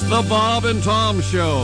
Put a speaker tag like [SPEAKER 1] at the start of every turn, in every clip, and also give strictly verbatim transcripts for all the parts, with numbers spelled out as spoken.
[SPEAKER 1] The Bob and Tom Show.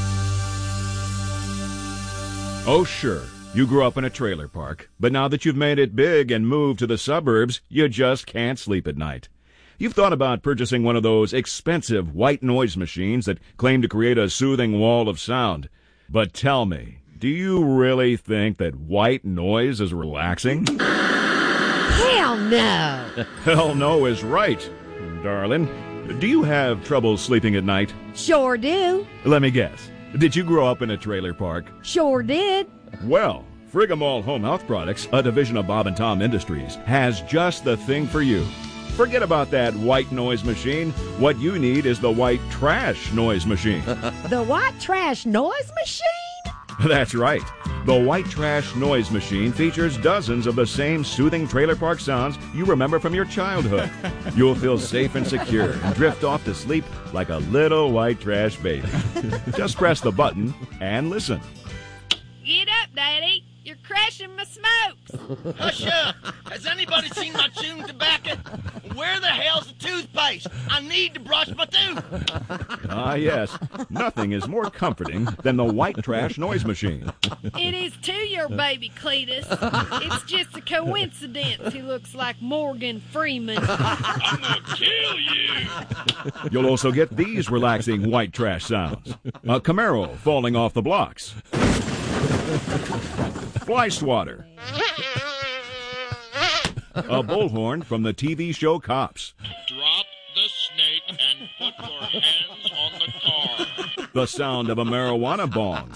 [SPEAKER 2] Oh, sure. You grew up in a trailer park, but now that you've made it big and moved to the suburbs, you just can't sleep at night. You've thought about purchasing one of those expensive white noise machines that claim to create a soothing wall of sound. But tell me, do you really think that white noise is relaxing?
[SPEAKER 3] Hell no.
[SPEAKER 2] Hell no is right, darling. Do you have trouble sleeping at night?
[SPEAKER 3] Sure do.
[SPEAKER 2] Let me guess. Did you grow up in a trailer park?
[SPEAKER 3] Sure did.
[SPEAKER 2] Well, Frigamall Home Health Products, a division of Bob and Tom Industries, has just the thing for you. Forget about that white noise machine. What you need is the white trash noise machine.
[SPEAKER 3] The white trash noise machine?
[SPEAKER 2] That's right. The white trash noise machine features dozens of the same soothing trailer park sounds you remember from your childhood. You'll feel safe and secure and drift off to sleep like a little white trash baby. Just press the button and listen.
[SPEAKER 4] Get up, Daddy. You're crashing my smokes.
[SPEAKER 5] Hush up. Has anybody seen my chewing tobacco? Where the hell's the toothpaste? I need to brush my tooth.
[SPEAKER 2] Ah, yes. Nothing is more comforting than the white trash noise machine.
[SPEAKER 4] It is too, your baby Cletus. It's just a coincidence he looks like Morgan Freeman. I'm gonna kill you.
[SPEAKER 2] You'll also get these relaxing white trash sounds. A Camaro falling off the blocks. Fly swatter. A bullhorn from the T V show Cops.
[SPEAKER 6] Drop the snake and put your hands on the car.
[SPEAKER 2] The sound of a marijuana bong.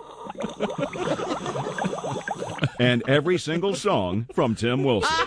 [SPEAKER 2] And every single song from Tim Wilson.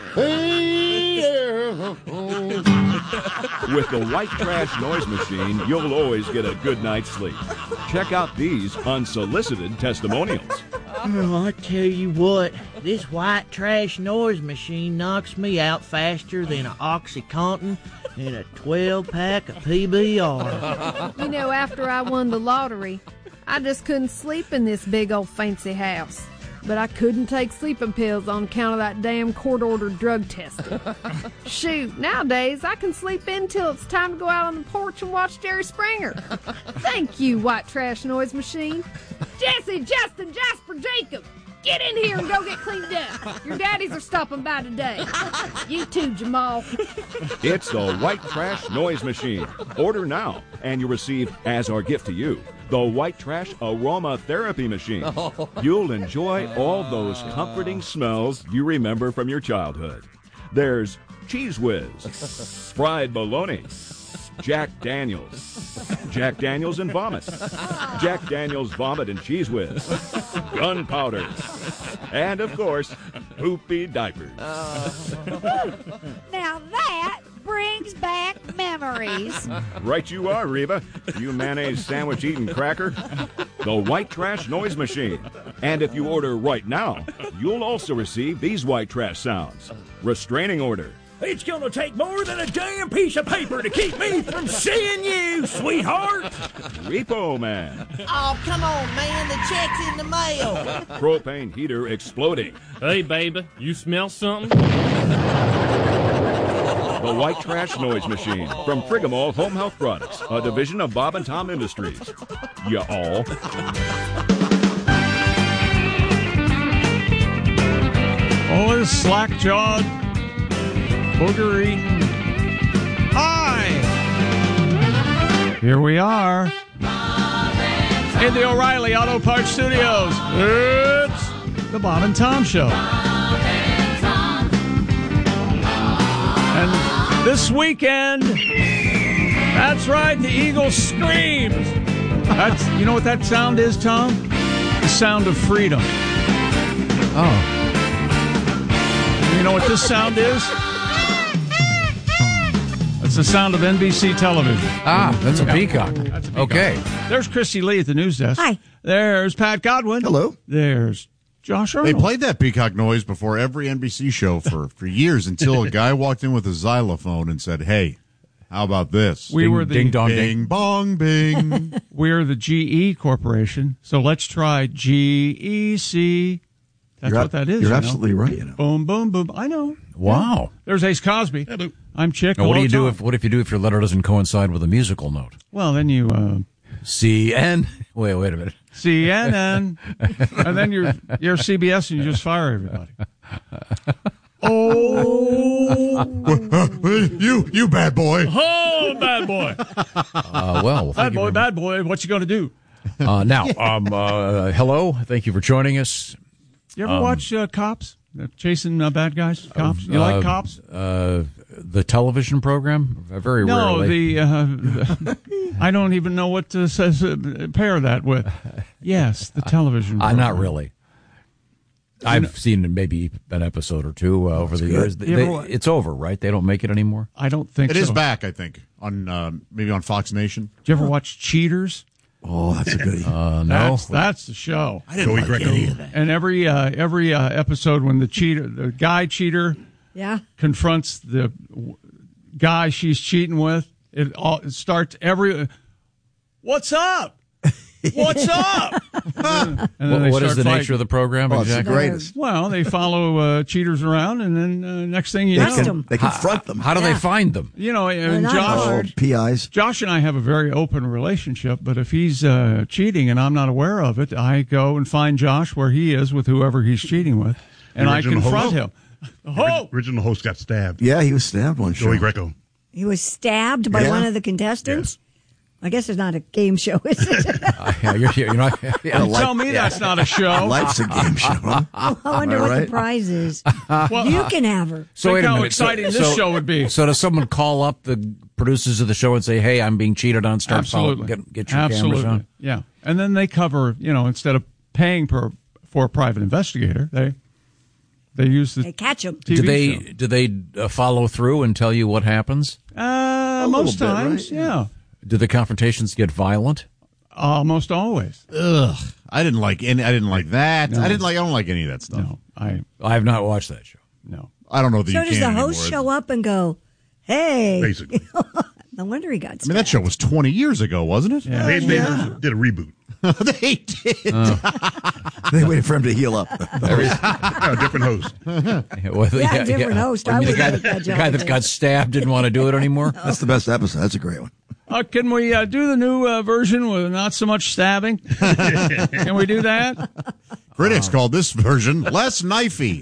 [SPEAKER 2] With the white trash noise machine, you'll always get a good night's sleep. Check out these unsolicited testimonials.
[SPEAKER 7] Oh, I tell you what, this white trash noise machine knocks me out faster than an OxyContin and a twelve-pack of P B R.
[SPEAKER 3] You know, after I won the lottery, I just couldn't sleep in this big old fancy house. But I couldn't take sleeping pills on account of that damn court-ordered drug testing. Shoot, nowadays I can sleep in till it's time to go out on the porch and watch Jerry Springer. Thank you, white trash noise machine. Jesse, Justin, Jasper, Jacob, get in here and go get cleaned up. Your daddies are stopping by today. You too, Jamal.
[SPEAKER 2] It's the white trash noise machine. Order now, and you'll receive, as our gift to you, the white trash aromatherapy machine. You'll enjoy all those comforting smells you remember from your childhood. There's Cheese Whiz, fried bologna, Jack Daniels, Jack Daniels and vomit, Jack Daniels vomit and Cheese Whiz, gunpowder, and of course, poopy diapers.
[SPEAKER 8] Now that brings back memories.
[SPEAKER 2] Right you are, Reva. You mayonnaise sandwich eating cracker. The white trash noise machine. And if you order right now, you'll also receive these white trash sounds. Restraining order.
[SPEAKER 9] It's gonna take more than a damn piece of paper to keep me from seeing you, sweetheart.
[SPEAKER 2] Repo Man.
[SPEAKER 7] Oh, come on, man, the check's in the mail.
[SPEAKER 2] Propane heater exploding.
[SPEAKER 10] Hey, baby, you smell something?
[SPEAKER 2] The white trash noise machine from Frigamall Home Health Products, a division of Bob and Tom Industries. You all.
[SPEAKER 11] Oh, this slack-jawed, booger-eating. Hi! Here we are in the O'Reilly Auto Parts Studios. It's the Bob and Tom Show. And this weekend, that's right, the Eagles screams. That's, you know what that sound is, Tom? The sound of freedom. Oh. You know what this sound is? It's the sound of N B C television.
[SPEAKER 12] Ah, that's a
[SPEAKER 11] yeah.
[SPEAKER 12] peacock.
[SPEAKER 11] That's a peacock.
[SPEAKER 12] Okay.
[SPEAKER 11] There's Christy Lee at the news desk.
[SPEAKER 8] Hi.
[SPEAKER 11] There's Pat Godwin.
[SPEAKER 13] Hello.
[SPEAKER 11] There's Josh Arnold.
[SPEAKER 13] They played that peacock noise before every N B C show for, for years until a guy walked in with a xylophone and said, hey, how about this?
[SPEAKER 11] We
[SPEAKER 12] ding,
[SPEAKER 11] were the
[SPEAKER 12] ding dong
[SPEAKER 13] Bing,
[SPEAKER 12] ding.
[SPEAKER 13] bong, bing.
[SPEAKER 11] We're the G E Corporation, so let's try G E C. That's
[SPEAKER 13] You're
[SPEAKER 11] what that is.
[SPEAKER 13] You're
[SPEAKER 11] you
[SPEAKER 13] absolutely
[SPEAKER 11] know?
[SPEAKER 13] right. You know.
[SPEAKER 11] Boom, boom, boom. I know.
[SPEAKER 12] Wow.
[SPEAKER 11] There's Ace Cosby.
[SPEAKER 14] Hello.
[SPEAKER 11] I'm Chick.
[SPEAKER 12] Now, what do you do
[SPEAKER 11] Tom.
[SPEAKER 12] if what if you do if your letter doesn't coincide with a musical note?
[SPEAKER 11] Well, then you uh,
[SPEAKER 12] C N. Wait, wait a minute.
[SPEAKER 11] C N N, and then you're you're C B S and you just fire everybody.
[SPEAKER 13] Oh, you you bad boy.
[SPEAKER 11] Oh, bad boy.
[SPEAKER 12] Uh, well,
[SPEAKER 11] bad boy, bad boy. What you gonna do?
[SPEAKER 12] Uh, now, um, uh, hello. Thank you for joining us.
[SPEAKER 11] You ever
[SPEAKER 12] Um,
[SPEAKER 11] watch uh, Cops? Uh, chasing uh, bad guys? Cops? You like
[SPEAKER 12] uh,
[SPEAKER 11] Cops?
[SPEAKER 12] Uh, the television program? Very
[SPEAKER 11] No,
[SPEAKER 12] rarely.
[SPEAKER 11] the uh, I don't even know what to says, uh, pair that with. Yes, the television
[SPEAKER 12] Uh,
[SPEAKER 11] program.
[SPEAKER 12] not really. I've seen maybe an episode or two uh, over the
[SPEAKER 13] good.
[SPEAKER 12] years.
[SPEAKER 11] You
[SPEAKER 12] They-
[SPEAKER 11] ever wa-
[SPEAKER 12] it's over, right? They don't make it anymore.
[SPEAKER 11] I don't think
[SPEAKER 13] It
[SPEAKER 11] so.
[SPEAKER 13] is back, I think, on uh, maybe on Fox Nation.
[SPEAKER 11] Did you ever watch Cheaters?
[SPEAKER 15] Oh, that's a goodie.
[SPEAKER 12] Uh, no,
[SPEAKER 11] That's, that's the show.
[SPEAKER 15] I didn't like any of that.
[SPEAKER 11] And every uh, every uh, episode when the cheater, the guy cheater,
[SPEAKER 8] Yeah.
[SPEAKER 11] confronts the w- guy she's cheating with, it all it starts every. What's up? What's up? and then
[SPEAKER 12] What-
[SPEAKER 11] they
[SPEAKER 12] what is
[SPEAKER 11] start
[SPEAKER 12] the
[SPEAKER 11] fighting.
[SPEAKER 12] nature of the program
[SPEAKER 15] Oh, it's the
[SPEAKER 12] exactly?
[SPEAKER 15] greatest.
[SPEAKER 11] Well, they follow uh, cheaters around, and then uh, next thing you
[SPEAKER 8] Arrest
[SPEAKER 11] know,
[SPEAKER 8] them.
[SPEAKER 15] They confront them.
[SPEAKER 12] How do they
[SPEAKER 8] Yeah.
[SPEAKER 12] find them?
[SPEAKER 11] you know,
[SPEAKER 8] They're
[SPEAKER 11] and
[SPEAKER 8] not
[SPEAKER 11] Josh,
[SPEAKER 15] Oh,
[SPEAKER 8] hard.
[SPEAKER 15] P Is.
[SPEAKER 11] Josh and I have a very open relationship, but if he's uh, cheating and I'm not aware of it, I go and find Josh where he is with whoever he's cheating with, and
[SPEAKER 14] The
[SPEAKER 11] I
[SPEAKER 14] original
[SPEAKER 11] confront
[SPEAKER 14] host?
[SPEAKER 11] him. Oh,
[SPEAKER 14] Original host got stabbed.
[SPEAKER 15] Yeah, he was stabbed one show.
[SPEAKER 14] Joey Greco.
[SPEAKER 8] He was stabbed by
[SPEAKER 15] Yeah.
[SPEAKER 8] one of the contestants. I guess it's not a game show, is it?
[SPEAKER 12] Uh, yeah, you're, you're not. Yeah.
[SPEAKER 11] don't tell me that's not a show.
[SPEAKER 15] Life's a game show. Huh?
[SPEAKER 8] I wonder
[SPEAKER 15] Am I
[SPEAKER 8] what the
[SPEAKER 15] right?
[SPEAKER 8] prize is.
[SPEAKER 11] Well,
[SPEAKER 8] You can have her.
[SPEAKER 12] So
[SPEAKER 11] Think
[SPEAKER 12] wait a
[SPEAKER 11] how
[SPEAKER 12] minute.
[SPEAKER 11] exciting
[SPEAKER 12] so,
[SPEAKER 11] this
[SPEAKER 12] so-
[SPEAKER 11] show would be.
[SPEAKER 12] So does someone call up the producers of the show and say, "Hey, I'm being cheated on. Start
[SPEAKER 11] Absolutely.
[SPEAKER 12] following, get, get your
[SPEAKER 11] Absolutely.
[SPEAKER 12] cameras on."
[SPEAKER 11] Yeah. And then they cover, you know, instead of paying per, for a private investigator, they they use the
[SPEAKER 8] They catch him.
[SPEAKER 11] T V
[SPEAKER 12] Do they
[SPEAKER 11] show.
[SPEAKER 12] do they uh, follow through and tell you what happens?
[SPEAKER 11] Uh,
[SPEAKER 15] A little
[SPEAKER 11] most
[SPEAKER 15] bit,
[SPEAKER 11] times,
[SPEAKER 15] right?
[SPEAKER 11] yeah.
[SPEAKER 12] Do the confrontations get violent?
[SPEAKER 11] Almost always.
[SPEAKER 13] Ugh, I didn't like any. I didn't like that. I didn't like. I don't like any of that stuff.
[SPEAKER 11] No, I
[SPEAKER 12] I have not watched that show.
[SPEAKER 11] no.
[SPEAKER 13] I don't know that
[SPEAKER 8] So
[SPEAKER 13] you
[SPEAKER 8] does
[SPEAKER 13] can
[SPEAKER 8] the host
[SPEAKER 13] anymore.
[SPEAKER 8] show up and go, hey?
[SPEAKER 14] Basically.
[SPEAKER 8] No wonder he got
[SPEAKER 13] I mean,
[SPEAKER 8] stabbed.
[SPEAKER 13] that show was twenty years ago, wasn't it?
[SPEAKER 11] Yeah.
[SPEAKER 14] They, they did a reboot.
[SPEAKER 13] they did.
[SPEAKER 15] They waited for him to heal up.
[SPEAKER 14] A different host.
[SPEAKER 12] Well,
[SPEAKER 8] Yeah, different host. I
[SPEAKER 12] mean, the
[SPEAKER 8] would
[SPEAKER 12] guy,
[SPEAKER 8] like that
[SPEAKER 12] the
[SPEAKER 8] job
[SPEAKER 12] guy that
[SPEAKER 8] too.
[SPEAKER 12] got stabbed didn't want to do it anymore.
[SPEAKER 15] That's the best episode. That's a great one.
[SPEAKER 11] Uh, can we uh, do the new uh, version with not so much stabbing? Can we do that?
[SPEAKER 13] Critics called this version less knifey.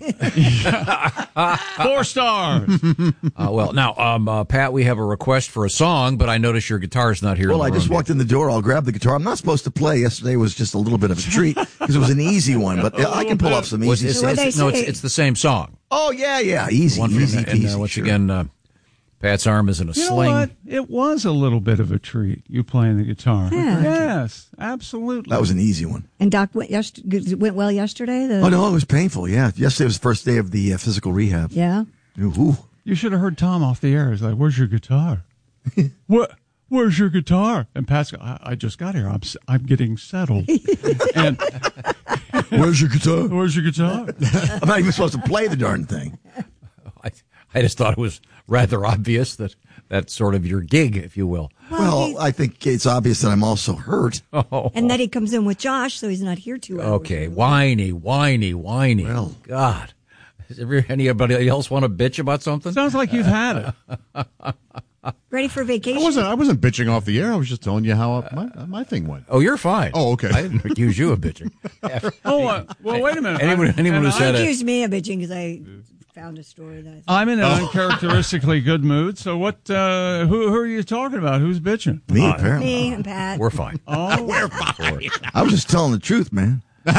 [SPEAKER 11] Four stars.
[SPEAKER 12] Uh, well, now, um, uh, Pat, we have a request for a song, but I notice your guitar's not here.
[SPEAKER 15] Well,
[SPEAKER 12] in
[SPEAKER 15] I
[SPEAKER 12] the
[SPEAKER 15] just
[SPEAKER 12] room
[SPEAKER 15] walked in the door. I'll grab the guitar. I'm not supposed to play. Yesterday was just a little bit of a treat because it was an easy one, but I can pull off some
[SPEAKER 12] yet. Well,
[SPEAKER 15] easy
[SPEAKER 12] it's,
[SPEAKER 15] stuff.
[SPEAKER 12] it's- no, it's, it's the same song.
[SPEAKER 15] Oh, yeah, yeah. Easy,
[SPEAKER 12] One from-
[SPEAKER 15] easy
[SPEAKER 12] and,
[SPEAKER 15] peasy.
[SPEAKER 12] uh, once
[SPEAKER 15] sure.
[SPEAKER 12] again, uh, Pat's arm is in a
[SPEAKER 11] You know
[SPEAKER 12] sling.
[SPEAKER 11] what? It was a little bit of a treat, you playing the guitar.
[SPEAKER 8] Yeah.
[SPEAKER 11] Yes, absolutely.
[SPEAKER 15] That was an easy one.
[SPEAKER 8] And Doc went, yes- went well yesterday? The,
[SPEAKER 15] Oh, no, it was painful, yeah. Yesterday was the first day of the uh, physical rehab.
[SPEAKER 8] Yeah.
[SPEAKER 15] Ooh.
[SPEAKER 11] You should have heard Tom off the air. He's like, "Where's your guitar? What? Where's your guitar?" And Pat's, go, I, I just got here. I'm s- I'm getting settled. And
[SPEAKER 15] Where's your guitar?
[SPEAKER 11] where's your guitar?
[SPEAKER 15] I'm not even supposed to play the darn thing.
[SPEAKER 12] I, I just thought it was rather obvious that that's sort of your gig, if you will.
[SPEAKER 15] Well, I think it's obvious that I'm also hurt.
[SPEAKER 12] Oh.
[SPEAKER 8] And then he comes in with Josh, so he's not here two hours.
[SPEAKER 12] Okay, whiny, whiny, whiny.
[SPEAKER 15] Well.
[SPEAKER 12] God. Does ever anybody else want to bitch about something?
[SPEAKER 11] Sounds like you've had it.
[SPEAKER 8] Ready for vacation?
[SPEAKER 13] I wasn't. I wasn't bitching off the air. I was just telling you how my my thing went.
[SPEAKER 12] Oh, you're fine.
[SPEAKER 13] Oh, okay.
[SPEAKER 12] I didn't accuse you of bitching.
[SPEAKER 11] Oh, uh, well, wait a minute.
[SPEAKER 12] Anyone-
[SPEAKER 11] I'm-
[SPEAKER 12] anyone
[SPEAKER 11] and
[SPEAKER 12] who
[SPEAKER 11] I-
[SPEAKER 12] said
[SPEAKER 8] He
[SPEAKER 12] it.
[SPEAKER 8] accused me of bitching because I found a story that
[SPEAKER 11] I'm in an
[SPEAKER 12] Oh.
[SPEAKER 11] uncharacteristically good mood. So what? Uh, who, who are you talking about? Who's bitching?
[SPEAKER 15] Me, apparently.
[SPEAKER 8] me and Pat.
[SPEAKER 12] We're fine.
[SPEAKER 11] Oh,
[SPEAKER 13] We're fine.
[SPEAKER 15] I was just telling the truth, man.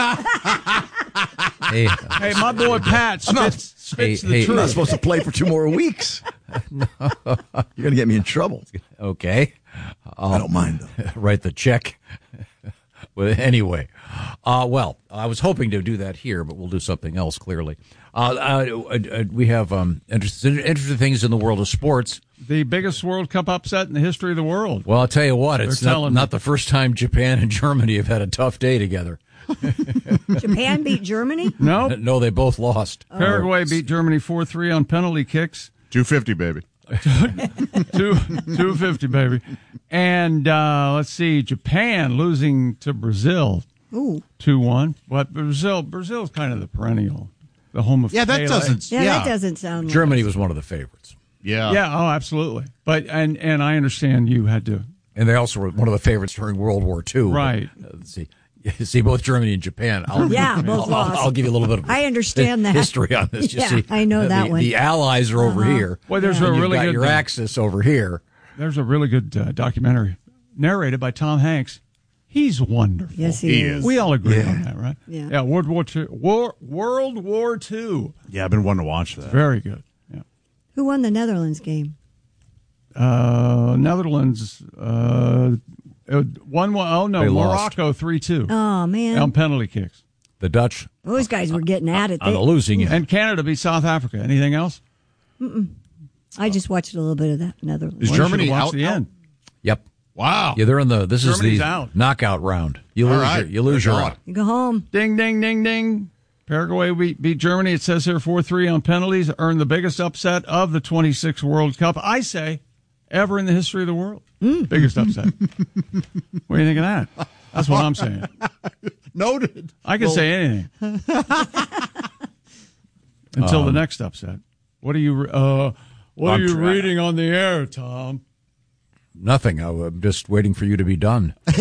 [SPEAKER 12] Hey,
[SPEAKER 11] hey, my boy Pat
[SPEAKER 15] I'm not-
[SPEAKER 11] spits, spits
[SPEAKER 12] Hey,
[SPEAKER 11] the
[SPEAKER 12] hey,
[SPEAKER 15] I'm not
[SPEAKER 11] truth.
[SPEAKER 15] supposed to play for two more weeks. You're going to get me in trouble.
[SPEAKER 12] okay.
[SPEAKER 15] I don't mind, though.
[SPEAKER 12] Write the check. Well, anyway, uh, well, I was hoping to do that here, but we'll do something else, clearly. Uh, uh, uh, we have um, interesting, interesting things in the world of sports.
[SPEAKER 11] The biggest World Cup upset in the history of the world.
[SPEAKER 12] Well, I'll tell you what, it's
[SPEAKER 11] They're
[SPEAKER 12] not,
[SPEAKER 11] telling
[SPEAKER 12] not
[SPEAKER 11] me.
[SPEAKER 12] the first time Japan and Germany have had a tough day together.
[SPEAKER 8] Japan beat Germany?
[SPEAKER 11] No,
[SPEAKER 12] No, they both lost.
[SPEAKER 11] Paraguay beat Germany four three on penalty kicks.
[SPEAKER 13] two fifty, baby.
[SPEAKER 11] Two two fifty, baby. And uh, let's see, Japan losing to Brazil
[SPEAKER 8] Ooh.
[SPEAKER 11] two one. But Brazil Brazil's kind of the perennial the home of
[SPEAKER 13] Yeah, that
[SPEAKER 11] Pele.
[SPEAKER 13] doesn't.
[SPEAKER 8] Yeah,
[SPEAKER 13] Yeah,
[SPEAKER 8] that doesn't sound like
[SPEAKER 12] Germany was one of the favorites.
[SPEAKER 13] Yeah.
[SPEAKER 11] Yeah, oh, absolutely. But and and I understand you had to.
[SPEAKER 12] And they also were one of the favorites during World War Two.
[SPEAKER 11] Right.
[SPEAKER 12] But, uh, let's see. See, both Germany and Japan. I'll,
[SPEAKER 8] Yeah, both
[SPEAKER 12] I'll,
[SPEAKER 8] lost.
[SPEAKER 12] I'll give you a little bit of
[SPEAKER 8] I understand that.
[SPEAKER 12] history on this. You
[SPEAKER 8] Yeah,
[SPEAKER 12] see,
[SPEAKER 8] I know that
[SPEAKER 12] the,
[SPEAKER 8] one.
[SPEAKER 12] The Allies are over
[SPEAKER 8] Uh-huh.
[SPEAKER 12] here.
[SPEAKER 11] Well, there's
[SPEAKER 12] and
[SPEAKER 11] a
[SPEAKER 12] you've
[SPEAKER 11] really
[SPEAKER 12] got
[SPEAKER 11] good
[SPEAKER 12] your Axis over here.
[SPEAKER 11] There's a really good uh, documentary narrated by Tom Hanks. He's wonderful.
[SPEAKER 8] Yes, he,
[SPEAKER 13] He
[SPEAKER 8] is.
[SPEAKER 13] is.
[SPEAKER 11] We all agree
[SPEAKER 15] Yeah.
[SPEAKER 11] on that, right?
[SPEAKER 8] Yeah.
[SPEAKER 11] Yeah. World War Two. War, World War Two.
[SPEAKER 13] Yeah, I've been wanting to watch that.
[SPEAKER 11] Very good. Yeah.
[SPEAKER 8] Who won the Netherlands game?
[SPEAKER 11] Uh, Netherlands. Uh, uh, one. one oh no,
[SPEAKER 12] They lost.
[SPEAKER 11] Morocco three two
[SPEAKER 8] Oh, man.
[SPEAKER 11] on penalty kicks.
[SPEAKER 12] The Dutch
[SPEAKER 8] Those guys were getting at it.
[SPEAKER 12] on
[SPEAKER 8] They,
[SPEAKER 12] the losing end.
[SPEAKER 11] And Canada beat South Africa. Anything else?
[SPEAKER 8] I just watched a little bit of that Netherlands.
[SPEAKER 13] Is
[SPEAKER 11] Well, you
[SPEAKER 13] Germany
[SPEAKER 11] should've watched
[SPEAKER 13] out?
[SPEAKER 11] the end.
[SPEAKER 12] Yep.
[SPEAKER 13] Wow.
[SPEAKER 12] Yeah, they're in the. This
[SPEAKER 11] Germany's
[SPEAKER 12] is the
[SPEAKER 11] out.
[SPEAKER 12] knockout round. You
[SPEAKER 13] All
[SPEAKER 12] lose.
[SPEAKER 13] right.
[SPEAKER 12] Your, you lose
[SPEAKER 13] They're
[SPEAKER 12] your
[SPEAKER 13] gone.
[SPEAKER 12] out.
[SPEAKER 8] You go home.
[SPEAKER 11] Ding, ding, ding, ding. Paraguay beat, beat Germany. It says here four three on penalties. Earned the biggest upset of the twenty-six World Cup, I say, ever in the history of the world. Biggest upset. What do you think of that? That's what I'm saying.
[SPEAKER 13] Noted.
[SPEAKER 11] I can
[SPEAKER 13] Well-
[SPEAKER 11] say anything until
[SPEAKER 12] Um,
[SPEAKER 11] the next upset. What are you? Uh, what
[SPEAKER 12] I'm
[SPEAKER 11] are you
[SPEAKER 12] trying-
[SPEAKER 11] reading on the air, Tom?
[SPEAKER 12] Nothing. I- I'm just waiting for you to be done. with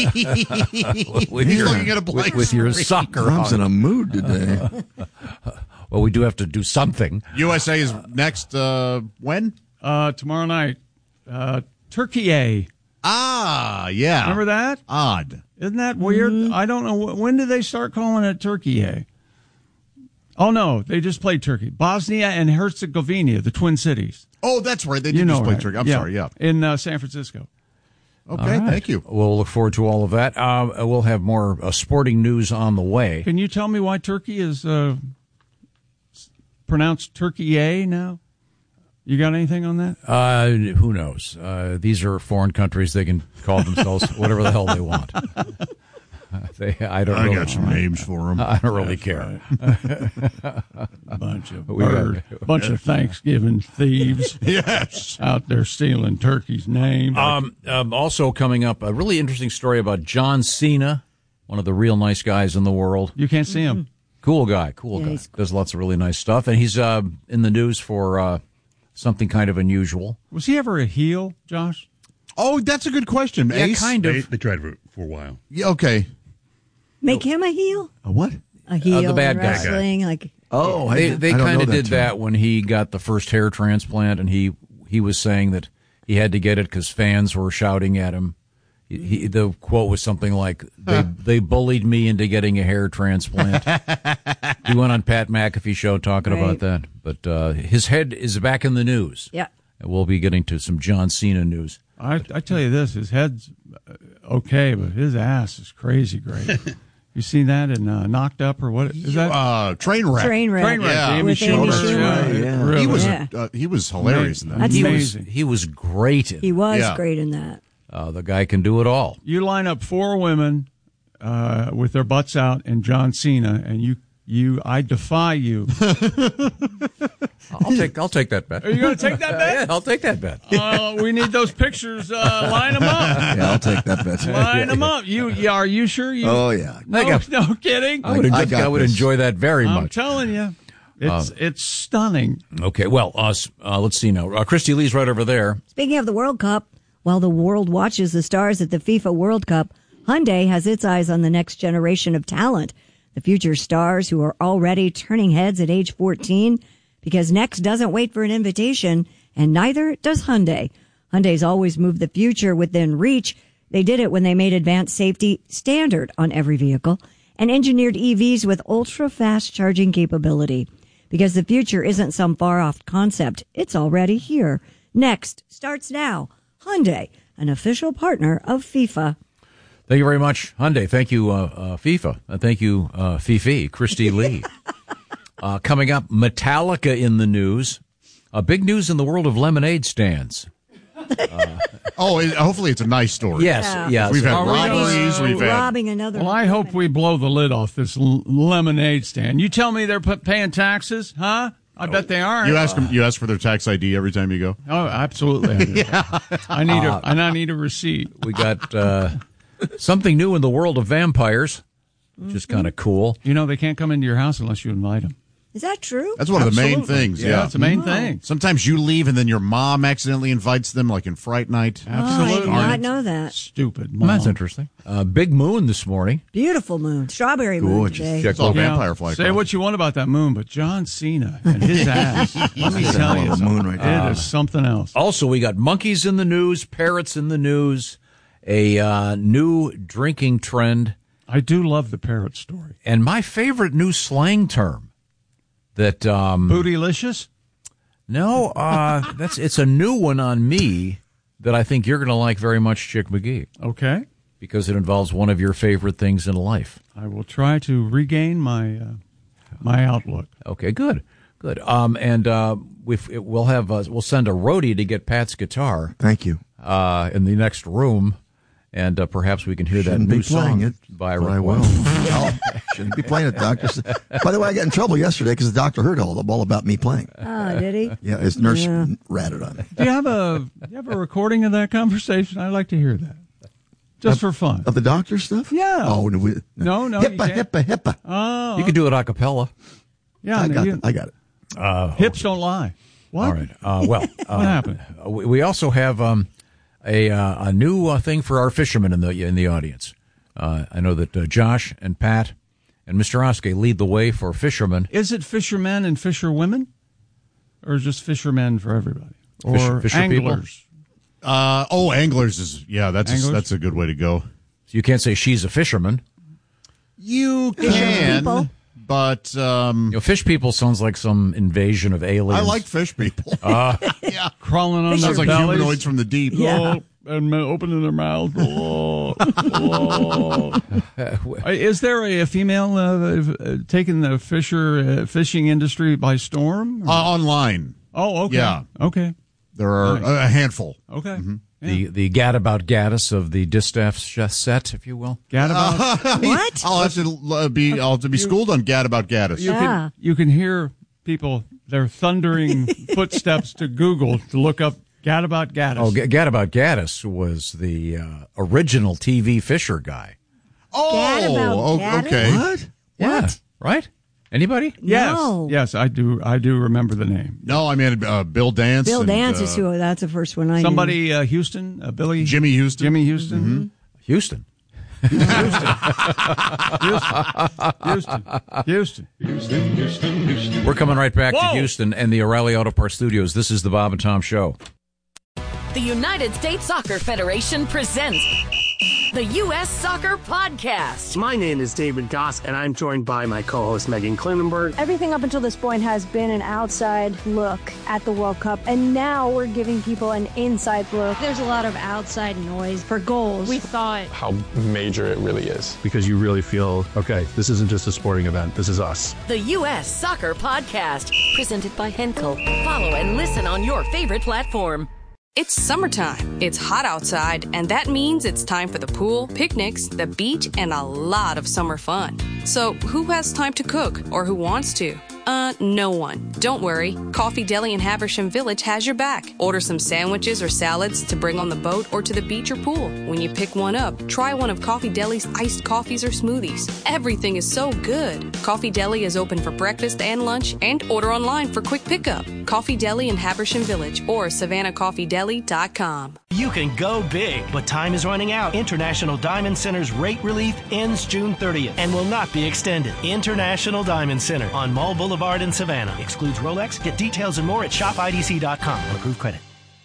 [SPEAKER 13] He's
[SPEAKER 12] your,
[SPEAKER 13] looking at a blank
[SPEAKER 12] with, with your
[SPEAKER 13] screen.
[SPEAKER 12] soccer.
[SPEAKER 15] Tom's
[SPEAKER 12] on.
[SPEAKER 15] in a mood today.
[SPEAKER 12] Well, we do have to do something.
[SPEAKER 13] U S A is next. Uh, when?
[SPEAKER 11] Uh, tomorrow night, uh, Turkey.
[SPEAKER 13] Ah, yeah.
[SPEAKER 11] Remember that?
[SPEAKER 13] Odd.
[SPEAKER 11] Isn't that weird? I don't know. Wh- When did they start calling it Turkey? Oh, no. They just played Turkey. Bosnia and Herzegovina, the Twin Cities.
[SPEAKER 13] Oh, that's right. They did
[SPEAKER 11] You know,
[SPEAKER 13] just play
[SPEAKER 11] right?
[SPEAKER 13] Turkey. I'm
[SPEAKER 11] Yeah.
[SPEAKER 13] sorry. Yeah.
[SPEAKER 11] In uh, San Francisco.
[SPEAKER 13] Okay.
[SPEAKER 12] All right.
[SPEAKER 13] Thank you.
[SPEAKER 12] We'll look forward to all of that. Uh, we'll have more uh, sporting news on the way.
[SPEAKER 11] Can you tell me why Turkey is uh, s- pronounced Turkey now? You got anything on that?
[SPEAKER 12] Uh, who knows? Uh, these are foreign countries. They can call themselves whatever the hell they want. They, I don't.
[SPEAKER 13] I
[SPEAKER 12] really,
[SPEAKER 13] got some names for them.
[SPEAKER 12] I don't really care.
[SPEAKER 11] A bunch of
[SPEAKER 12] We got-
[SPEAKER 11] bird, bunch of Thanksgiving thieves.
[SPEAKER 13] Yes.
[SPEAKER 11] Out there stealing turkeys' names.
[SPEAKER 12] Um, um, also coming up, a really interesting story about John Cena, one of the real nice guys in the world.
[SPEAKER 11] You can't see him.
[SPEAKER 12] Cool guy, cool
[SPEAKER 8] Yeah,
[SPEAKER 12] guy.
[SPEAKER 8] he's-
[SPEAKER 12] Does lots of really nice stuff, and he's uh, in the news for uh, something kind of unusual.
[SPEAKER 11] Was he ever a heel, Josh?
[SPEAKER 13] Oh, that's a good question.
[SPEAKER 12] Yeah,
[SPEAKER 13] Ace?
[SPEAKER 12] kind
[SPEAKER 14] They,
[SPEAKER 12] of.
[SPEAKER 14] they tried for, for a while.
[SPEAKER 13] Yeah, okay.
[SPEAKER 8] Make him a heel?
[SPEAKER 15] A what?
[SPEAKER 8] A heel
[SPEAKER 12] the bad
[SPEAKER 8] in
[SPEAKER 12] guy.
[SPEAKER 8] wrestling? Like,
[SPEAKER 15] Oh, I,
[SPEAKER 12] They
[SPEAKER 15] I
[SPEAKER 12] they
[SPEAKER 15] don't
[SPEAKER 12] kind
[SPEAKER 15] know
[SPEAKER 12] of did
[SPEAKER 15] term.
[SPEAKER 12] that when he got the first hair transplant, and he he was saying that he had to get it because fans were shouting at him. He, he, the quote was something like, "They they bullied me into getting a hair transplant." He went on Pat McAfee show talking
[SPEAKER 8] Right.
[SPEAKER 12] about that, but uh, his head is back in the news.
[SPEAKER 8] yeah.
[SPEAKER 12] And we'll be getting to some John Cena news.
[SPEAKER 11] I, I tell you this, his head's uh, okay, but his ass is crazy great. You seen that in uh, Knocked Up or what is that?
[SPEAKER 13] Uh, train wreck.
[SPEAKER 8] Train wreck.
[SPEAKER 11] Train wreck.
[SPEAKER 13] yeah.
[SPEAKER 11] Amy
[SPEAKER 8] With Amy
[SPEAKER 11] Schumer.
[SPEAKER 8] Schumer.
[SPEAKER 11] Yeah,
[SPEAKER 15] Yeah.
[SPEAKER 11] really.
[SPEAKER 13] He was
[SPEAKER 8] Yeah.
[SPEAKER 13] uh, he was hilarious in that.
[SPEAKER 8] That's
[SPEAKER 12] he
[SPEAKER 11] amazing.
[SPEAKER 12] was he was great. In,
[SPEAKER 8] He was
[SPEAKER 13] Yeah.
[SPEAKER 8] great in that.
[SPEAKER 12] uh, the guy can do it all.
[SPEAKER 11] You line up four women uh, with their butts out and John Cena, and you, you, I defy you.
[SPEAKER 12] I'll take I'll take that bet.
[SPEAKER 11] Are you going to take that bet?
[SPEAKER 12] Yeah, I'll take that bet.
[SPEAKER 11] Uh, we need those pictures. Uh, line them up.
[SPEAKER 15] Yeah, I'll take that bet.
[SPEAKER 11] Line them up. You, yeah, are you sure? You,
[SPEAKER 15] Oh, yeah.
[SPEAKER 11] No,
[SPEAKER 12] I got-
[SPEAKER 11] no kidding.
[SPEAKER 12] I would,
[SPEAKER 15] I
[SPEAKER 12] enjoy,
[SPEAKER 15] got
[SPEAKER 12] I would
[SPEAKER 15] this.
[SPEAKER 12] enjoy that very
[SPEAKER 11] I'm
[SPEAKER 12] much.
[SPEAKER 11] telling you, it's it's stunning.
[SPEAKER 12] Okay, well, uh, s- uh, let's see now. Uh, Christy Lee's right over there.
[SPEAKER 8] Speaking of the World Cup, while the world watches the stars at the FIFA World Cup, Hyundai has its eyes on the next generation of talent, the future stars who are already turning heads at age fourteen, because Next doesn't wait for an invitation, and neither does Hyundai. Hyundai's always moved the future within reach. They did it when they made advanced safety standard on every vehicle and engineered E Vs with ultra-fast charging capability. Because the future isn't some far-off concept, it's already here. Next starts now. Hyundai, an official partner of FIFA.
[SPEAKER 12] Thank you very much, Hyundai. Thank you, uh, uh, FIFA. And thank you, uh, Fifi, Christy Lee. uh, coming up, Metallica in the news. Uh, big news in the world of lemonade stands.
[SPEAKER 13] Oh, it, hopefully it's a nice story.
[SPEAKER 12] Yes,
[SPEAKER 8] Yeah.
[SPEAKER 12] yes.
[SPEAKER 13] We've had
[SPEAKER 11] Are we
[SPEAKER 13] robberies.
[SPEAKER 11] gonna-
[SPEAKER 13] We've had.
[SPEAKER 8] Robbing another.
[SPEAKER 11] Well, I hope we blow the lid off this l- lemonade stand. You tell me they're p- paying taxes, huh? I bet they aren't.
[SPEAKER 13] You ask them. You ask for their tax I D every time you go.
[SPEAKER 11] Oh, absolutely. I, do.
[SPEAKER 13] Yeah.
[SPEAKER 11] I need
[SPEAKER 12] Uh,
[SPEAKER 11] a and I need a receipt.
[SPEAKER 12] We got uh, something new in the world of vampires, which is kind of cool.
[SPEAKER 11] You know they can't come into your house unless you invite them.
[SPEAKER 8] Is that true?
[SPEAKER 13] That's one of the main
[SPEAKER 11] Absolutely.
[SPEAKER 13] things.
[SPEAKER 11] Yeah,
[SPEAKER 13] Yeah,
[SPEAKER 11] it's the main thing.
[SPEAKER 13] Sometimes you leave and then your mom accidentally invites them, like in Fright Night.
[SPEAKER 8] Oh, I did not know that.
[SPEAKER 11] Stupid.
[SPEAKER 12] Well, that's interesting. Uh, big moon this morning.
[SPEAKER 8] Beautiful moon. Strawberry moon
[SPEAKER 13] Gorgeous.
[SPEAKER 8] today.
[SPEAKER 12] Check
[SPEAKER 13] It's all
[SPEAKER 12] over.
[SPEAKER 13] vampire fly.
[SPEAKER 11] Say what you want about that moon, but John Cena and his ass. Let me
[SPEAKER 15] He's a
[SPEAKER 11] tell
[SPEAKER 15] hell
[SPEAKER 11] you,
[SPEAKER 15] of a moon right there.
[SPEAKER 11] it is something else.
[SPEAKER 12] Also, we got monkeys in the news, parrots in the news, a uh, new drinking trend,
[SPEAKER 11] I do love the parrot story.
[SPEAKER 12] and my favorite new slang term that um,
[SPEAKER 11] Bootylicious?
[SPEAKER 12] no, uh, that's it's a new one on me that I think you're going to like very much, Chick McGee,
[SPEAKER 11] Okay.
[SPEAKER 12] because it involves one of your favorite things in life.
[SPEAKER 11] I will try to regain my uh, my outlook.
[SPEAKER 12] Okay, good, good. Um, and uh, we've, it, we'll have uh, we'll send a roadie to get Pat's guitar.
[SPEAKER 15] Thank you.
[SPEAKER 12] Uh, in the next room, and uh, perhaps we can hear
[SPEAKER 15] Shouldn't
[SPEAKER 12] that new
[SPEAKER 15] be playing
[SPEAKER 12] song
[SPEAKER 15] it,
[SPEAKER 12] by
[SPEAKER 15] but I will.
[SPEAKER 12] request.
[SPEAKER 15] Oh, shouldn't be playing it, doctor. By the way, I got in trouble yesterday because the doctor heard all, all about me playing.
[SPEAKER 8] Oh, did he?
[SPEAKER 15] Yeah, his nurse
[SPEAKER 8] Yeah.
[SPEAKER 15] ratted on me.
[SPEAKER 11] Do you have a do you have a recording of that conversation? I'd like to hear that. Just for fun.
[SPEAKER 15] Of the doctor stuff?
[SPEAKER 11] Yeah.
[SPEAKER 15] Oh, no. We,
[SPEAKER 11] No, no, you
[SPEAKER 15] HIPAA,
[SPEAKER 11] can't.
[SPEAKER 15] HIPAA, HIPAA.
[SPEAKER 11] Oh.
[SPEAKER 12] You could do it a cappella.
[SPEAKER 11] Yeah,
[SPEAKER 15] I
[SPEAKER 11] no,
[SPEAKER 15] got
[SPEAKER 11] you-
[SPEAKER 15] it. I got it.
[SPEAKER 12] Uh,
[SPEAKER 11] hips don't lie. What?
[SPEAKER 12] All right. Uh, well, uh,
[SPEAKER 11] What happened?
[SPEAKER 12] uh, We we also have um, a uh, a new uh, thing for our fishermen in the in the audience. Uh, I know that uh, Josh and Pat and Mister Oskey lead the way for fishermen.
[SPEAKER 11] Is it fishermen and fisherwomen? Or just fishermen for everybody? Or
[SPEAKER 12] Fisher- fisher people?
[SPEAKER 11] anglers?
[SPEAKER 13] Uh, oh, anglers is yeah. That's a,
[SPEAKER 11] Anglers?
[SPEAKER 13] that's a good way to go.
[SPEAKER 12] So you can't say she's a fisherman.
[SPEAKER 13] You
[SPEAKER 8] Fisher
[SPEAKER 13] can,
[SPEAKER 8] people.
[SPEAKER 13] but um,
[SPEAKER 12] You know, fish people sounds like some invasion of aliens.
[SPEAKER 13] I like fish people.
[SPEAKER 12] Uh,
[SPEAKER 13] yeah,
[SPEAKER 11] Crawling on
[SPEAKER 13] sounds
[SPEAKER 11] their
[SPEAKER 13] like
[SPEAKER 11] bellies.
[SPEAKER 13] humanoids from the deep.
[SPEAKER 11] Oh, and ma- opening their mouth. Oh, oh. Uh, Is there a, a female uh, uh, taking the fisher uh, fishing industry by storm?
[SPEAKER 13] Uh, online.
[SPEAKER 11] Oh, okay.
[SPEAKER 13] Yeah.
[SPEAKER 11] Okay.
[SPEAKER 13] There are
[SPEAKER 11] Nice.
[SPEAKER 13] a handful.
[SPEAKER 11] Okay.
[SPEAKER 12] the the gadabout gaddis of the distaff sh- set, if you will.
[SPEAKER 11] Gadabout.
[SPEAKER 8] What?
[SPEAKER 13] I'll have to uh, be I'll have to be schooled on Gad about Gaddis.
[SPEAKER 11] You
[SPEAKER 8] Yeah.
[SPEAKER 11] can you can hear people their thundering footsteps to Google to look up Gadabout Gaddis.
[SPEAKER 12] Oh, G- Gadabout Gaddis was the uh, original T V Fisher guy.
[SPEAKER 8] Gadabout
[SPEAKER 13] oh,
[SPEAKER 8] Gaddis?
[SPEAKER 13] okay.
[SPEAKER 15] What?
[SPEAKER 12] Yeah, right? Anybody?
[SPEAKER 11] yes,
[SPEAKER 8] No.
[SPEAKER 11] yes, I do. I do remember the name.
[SPEAKER 13] No, I mean uh, Bill Dance.
[SPEAKER 8] Bill
[SPEAKER 13] and,
[SPEAKER 8] Dance
[SPEAKER 13] uh,
[SPEAKER 8] is who. That's the first one I knew.
[SPEAKER 11] Somebody, uh, Houston, uh, Billy,
[SPEAKER 13] Jimmy Houston.
[SPEAKER 11] Jimmy Houston,
[SPEAKER 12] Houston.
[SPEAKER 11] Houston, Houston, Houston.
[SPEAKER 12] We're coming right back to
[SPEAKER 11] Whoa.
[SPEAKER 12] Houston and the O'Reilly Auto Parts Studios. This is the Bob and Tom Show.
[SPEAKER 16] The United States Soccer Federation presents the U S Soccer Podcast.
[SPEAKER 17] My name is David Goss, and I'm joined by my co-host Megan Klinenberg.
[SPEAKER 18] Everything up until this point has been an outside look at the World Cup, and now we're giving people an inside look.
[SPEAKER 19] There's a lot of outside noise for goals.
[SPEAKER 18] We thought
[SPEAKER 20] how major it really is, because you really feel, okay, this isn't just a sporting event, this is us.
[SPEAKER 16] The U S Soccer Podcast, presented by Henkel. Follow and listen on your favorite platform.
[SPEAKER 21] It's summertime. It's hot outside, and that means it's time for the pool, picnics, the beach, and a lot of summer fun. So, who has time to cook, or who wants to? Uh, no one. Don't worry. Coffee Deli in Haversham Village has your back. Order some sandwiches or salads to bring on the boat or to the beach or pool. When you pick one up, try one of Coffee Deli's iced coffees or smoothies. Everything is so good. Coffee Deli is open for breakfast and lunch, and order online for quick pickup. Coffee Deli in Haversham Village or savannah coffee deli dot com.
[SPEAKER 22] You can go big, but time is running out. International Diamond Center's rate relief ends June thirtieth and will not be extended. International Diamond Center on Mall Boulevard in Savannah. Excludes Rolex. Get details and more at shop I D C dot com on approved credit.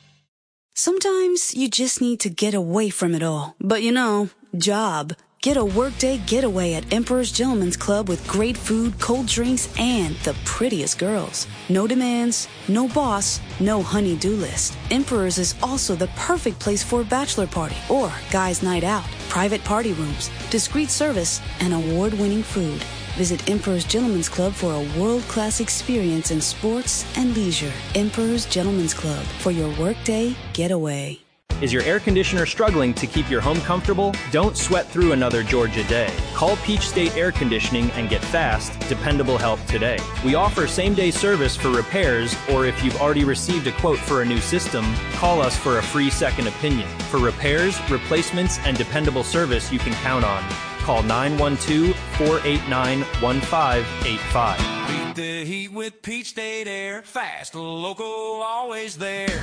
[SPEAKER 23] Sometimes you just need to get away from it all. But you know, job. Get a workday getaway at Emperor's Gentleman's Club with great food, cold drinks, and the prettiest girls. No demands, no boss, no honey-do list. Emperor's is also the perfect place for a bachelor party or guys' night out. Private party rooms, discreet service, and award-winning food. Visit Emperor's Gentleman's Club for a world-class experience in sports and leisure. Emperor's Gentleman's Club for your workday getaway.
[SPEAKER 24] Is your air conditioner struggling to keep your home comfortable? Don't sweat through another Georgia day. Call Peach State Air Conditioning and get fast, dependable help today. We offer same-day service for repairs, or if you've already received a quote for a new system, call us for a free second opinion. For repairs, replacements, and dependable service you can count on. Call nine one two, four eight nine, one five eight five.
[SPEAKER 1] the heat with Peach State Air. Fast, local, always there.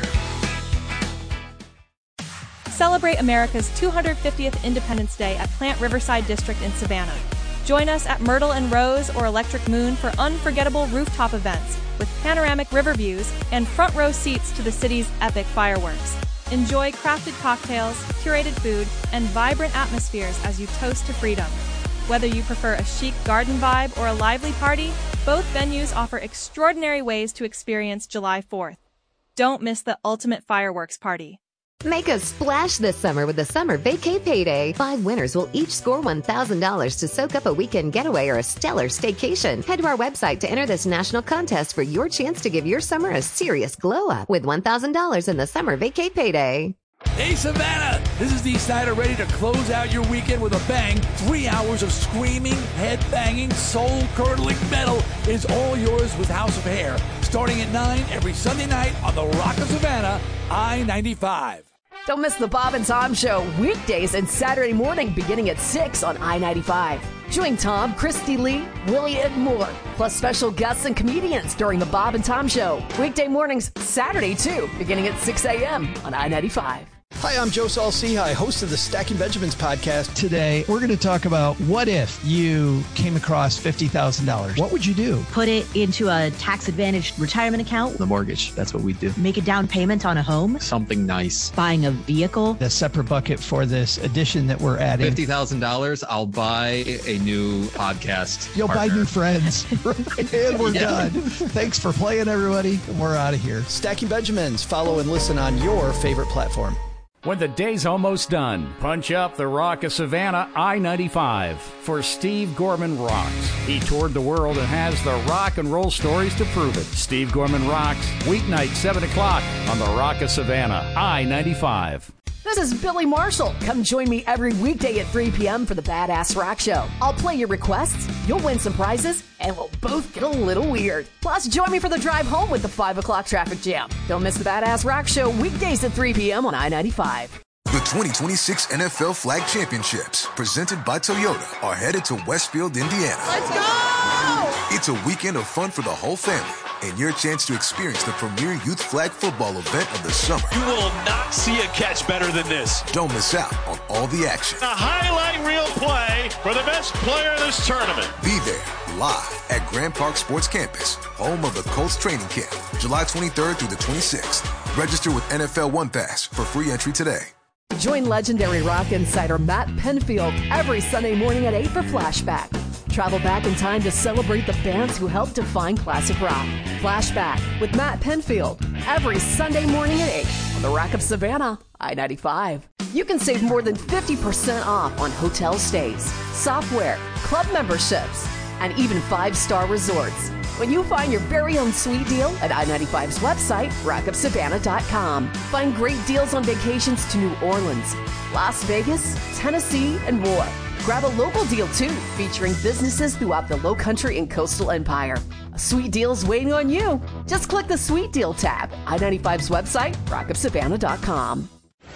[SPEAKER 4] Celebrate America's two hundred fiftieth Independence Day at Plant Riverside District in Savannah. Join us at Myrtle and Rose or Electric Moon for unforgettable rooftop events with panoramic river views and front row seats to the city's epic fireworks. Enjoy crafted cocktails, curated food, and vibrant atmospheres as you toast to freedom. Whether you prefer a chic garden vibe or a lively party, both venues offer extraordinary ways to experience July fourth. Don't miss the ultimate fireworks party.
[SPEAKER 5] Make a splash this summer with the Summer Vacay Payday. Five winners will each score one thousand dollars to soak up a weekend getaway or a stellar staycation. Head to our website to enter this national contest for your chance to give your summer a serious glow up with one thousand dollars in the Summer Vacay Payday.
[SPEAKER 9] Hey, Savannah! This is Dee Snyder ready to close out your weekend with a bang. Three hours of screaming, head-banging, soul-curdling metal is all yours with House of Hair. Starting at nine every Sunday night on the Rock of Savannah, I ninety-five.
[SPEAKER 6] Don't miss the Bob and Tom Show weekdays and Saturday morning beginning at six on I ninety-five. Join Tom, Christy Lee, Willie, and more, plus special guests and comedians during the Bob and Tom Show. Weekday mornings, Saturday too, beginning at six a.m. on I ninety-five.
[SPEAKER 25] Hi, I'm Joe Saul-Sehy, host of the Stacking Benjamins podcast. Today, we're going to talk about what if you came across fifty thousand dollars. What would you do?
[SPEAKER 26] Put it into a tax-advantaged retirement account.
[SPEAKER 25] The mortgage. That's what we do.
[SPEAKER 26] Make a down payment on a home.
[SPEAKER 25] Something nice.
[SPEAKER 26] Buying a vehicle.
[SPEAKER 25] A separate bucket for this addition that we're adding.
[SPEAKER 27] fifty thousand dollars, I'll buy a new podcast.
[SPEAKER 25] You'll
[SPEAKER 27] partner.
[SPEAKER 25] buy new friends. And we're
[SPEAKER 27] Yeah.
[SPEAKER 25] done. Thanks for playing, everybody. And we're out of here. Stacking Benjamins. Follow and listen on your favorite platform.
[SPEAKER 11] When the day's almost done, punch up the Rock of Savannah I ninety-five for Steve Gorman Rocks. He toured the world and has the rock and roll stories to prove it. Steve Gorman Rocks, weeknight seven o'clock on the Rock of Savannah I ninety-five.
[SPEAKER 6] This is Billy Marshall. Come join me every weekday at three p.m. for the Badass Rock Show. I'll play your requests, you'll win some prizes, and we'll both get a little weird. Plus, join me for the drive home with the five o'clock traffic jam. Don't miss the Badass Rock Show weekdays at three p.m. on I ninety-five.
[SPEAKER 28] The twenty twenty-six N F L Flag Championships, presented by Toyota, are headed to Westfield, Indiana.
[SPEAKER 6] Let's go!
[SPEAKER 28] It's a weekend of fun for the whole family and your chance to experience the premier youth flag football event of the summer.
[SPEAKER 29] You will not see a catch better than this.
[SPEAKER 28] Don't miss out on all the action.
[SPEAKER 29] A highlight reel play for the best player in this tournament.
[SPEAKER 28] Be there live at Grand Park Sports Campus, home of the Colts training camp, July twenty-third through the twenty-sixth. Register with N F L One Pass for free entry today.
[SPEAKER 6] Join legendary rock insider Matt Penfield every Sunday morning at eight for Flashback. Travel back in time to celebrate the bands who helped define classic rock. Flashback with Matt Penfield every Sunday morning at eight on the Rock of Savannah, I ninety-five. You can save more than fifty percent off on hotel stays, software, club memberships, and even five-star resorts when you find your very own sweet deal at I ninety-five's website, rock of savannah dot com. Find great deals on vacations to New Orleans, Las Vegas, Tennessee, and more. Grab a local deal, too, featuring businesses throughout the Lowcountry and Coastal Empire. A sweet deal's waiting on you. Just click the Sweet Deal tab. I ninety-five's website, rock of savannah dot com.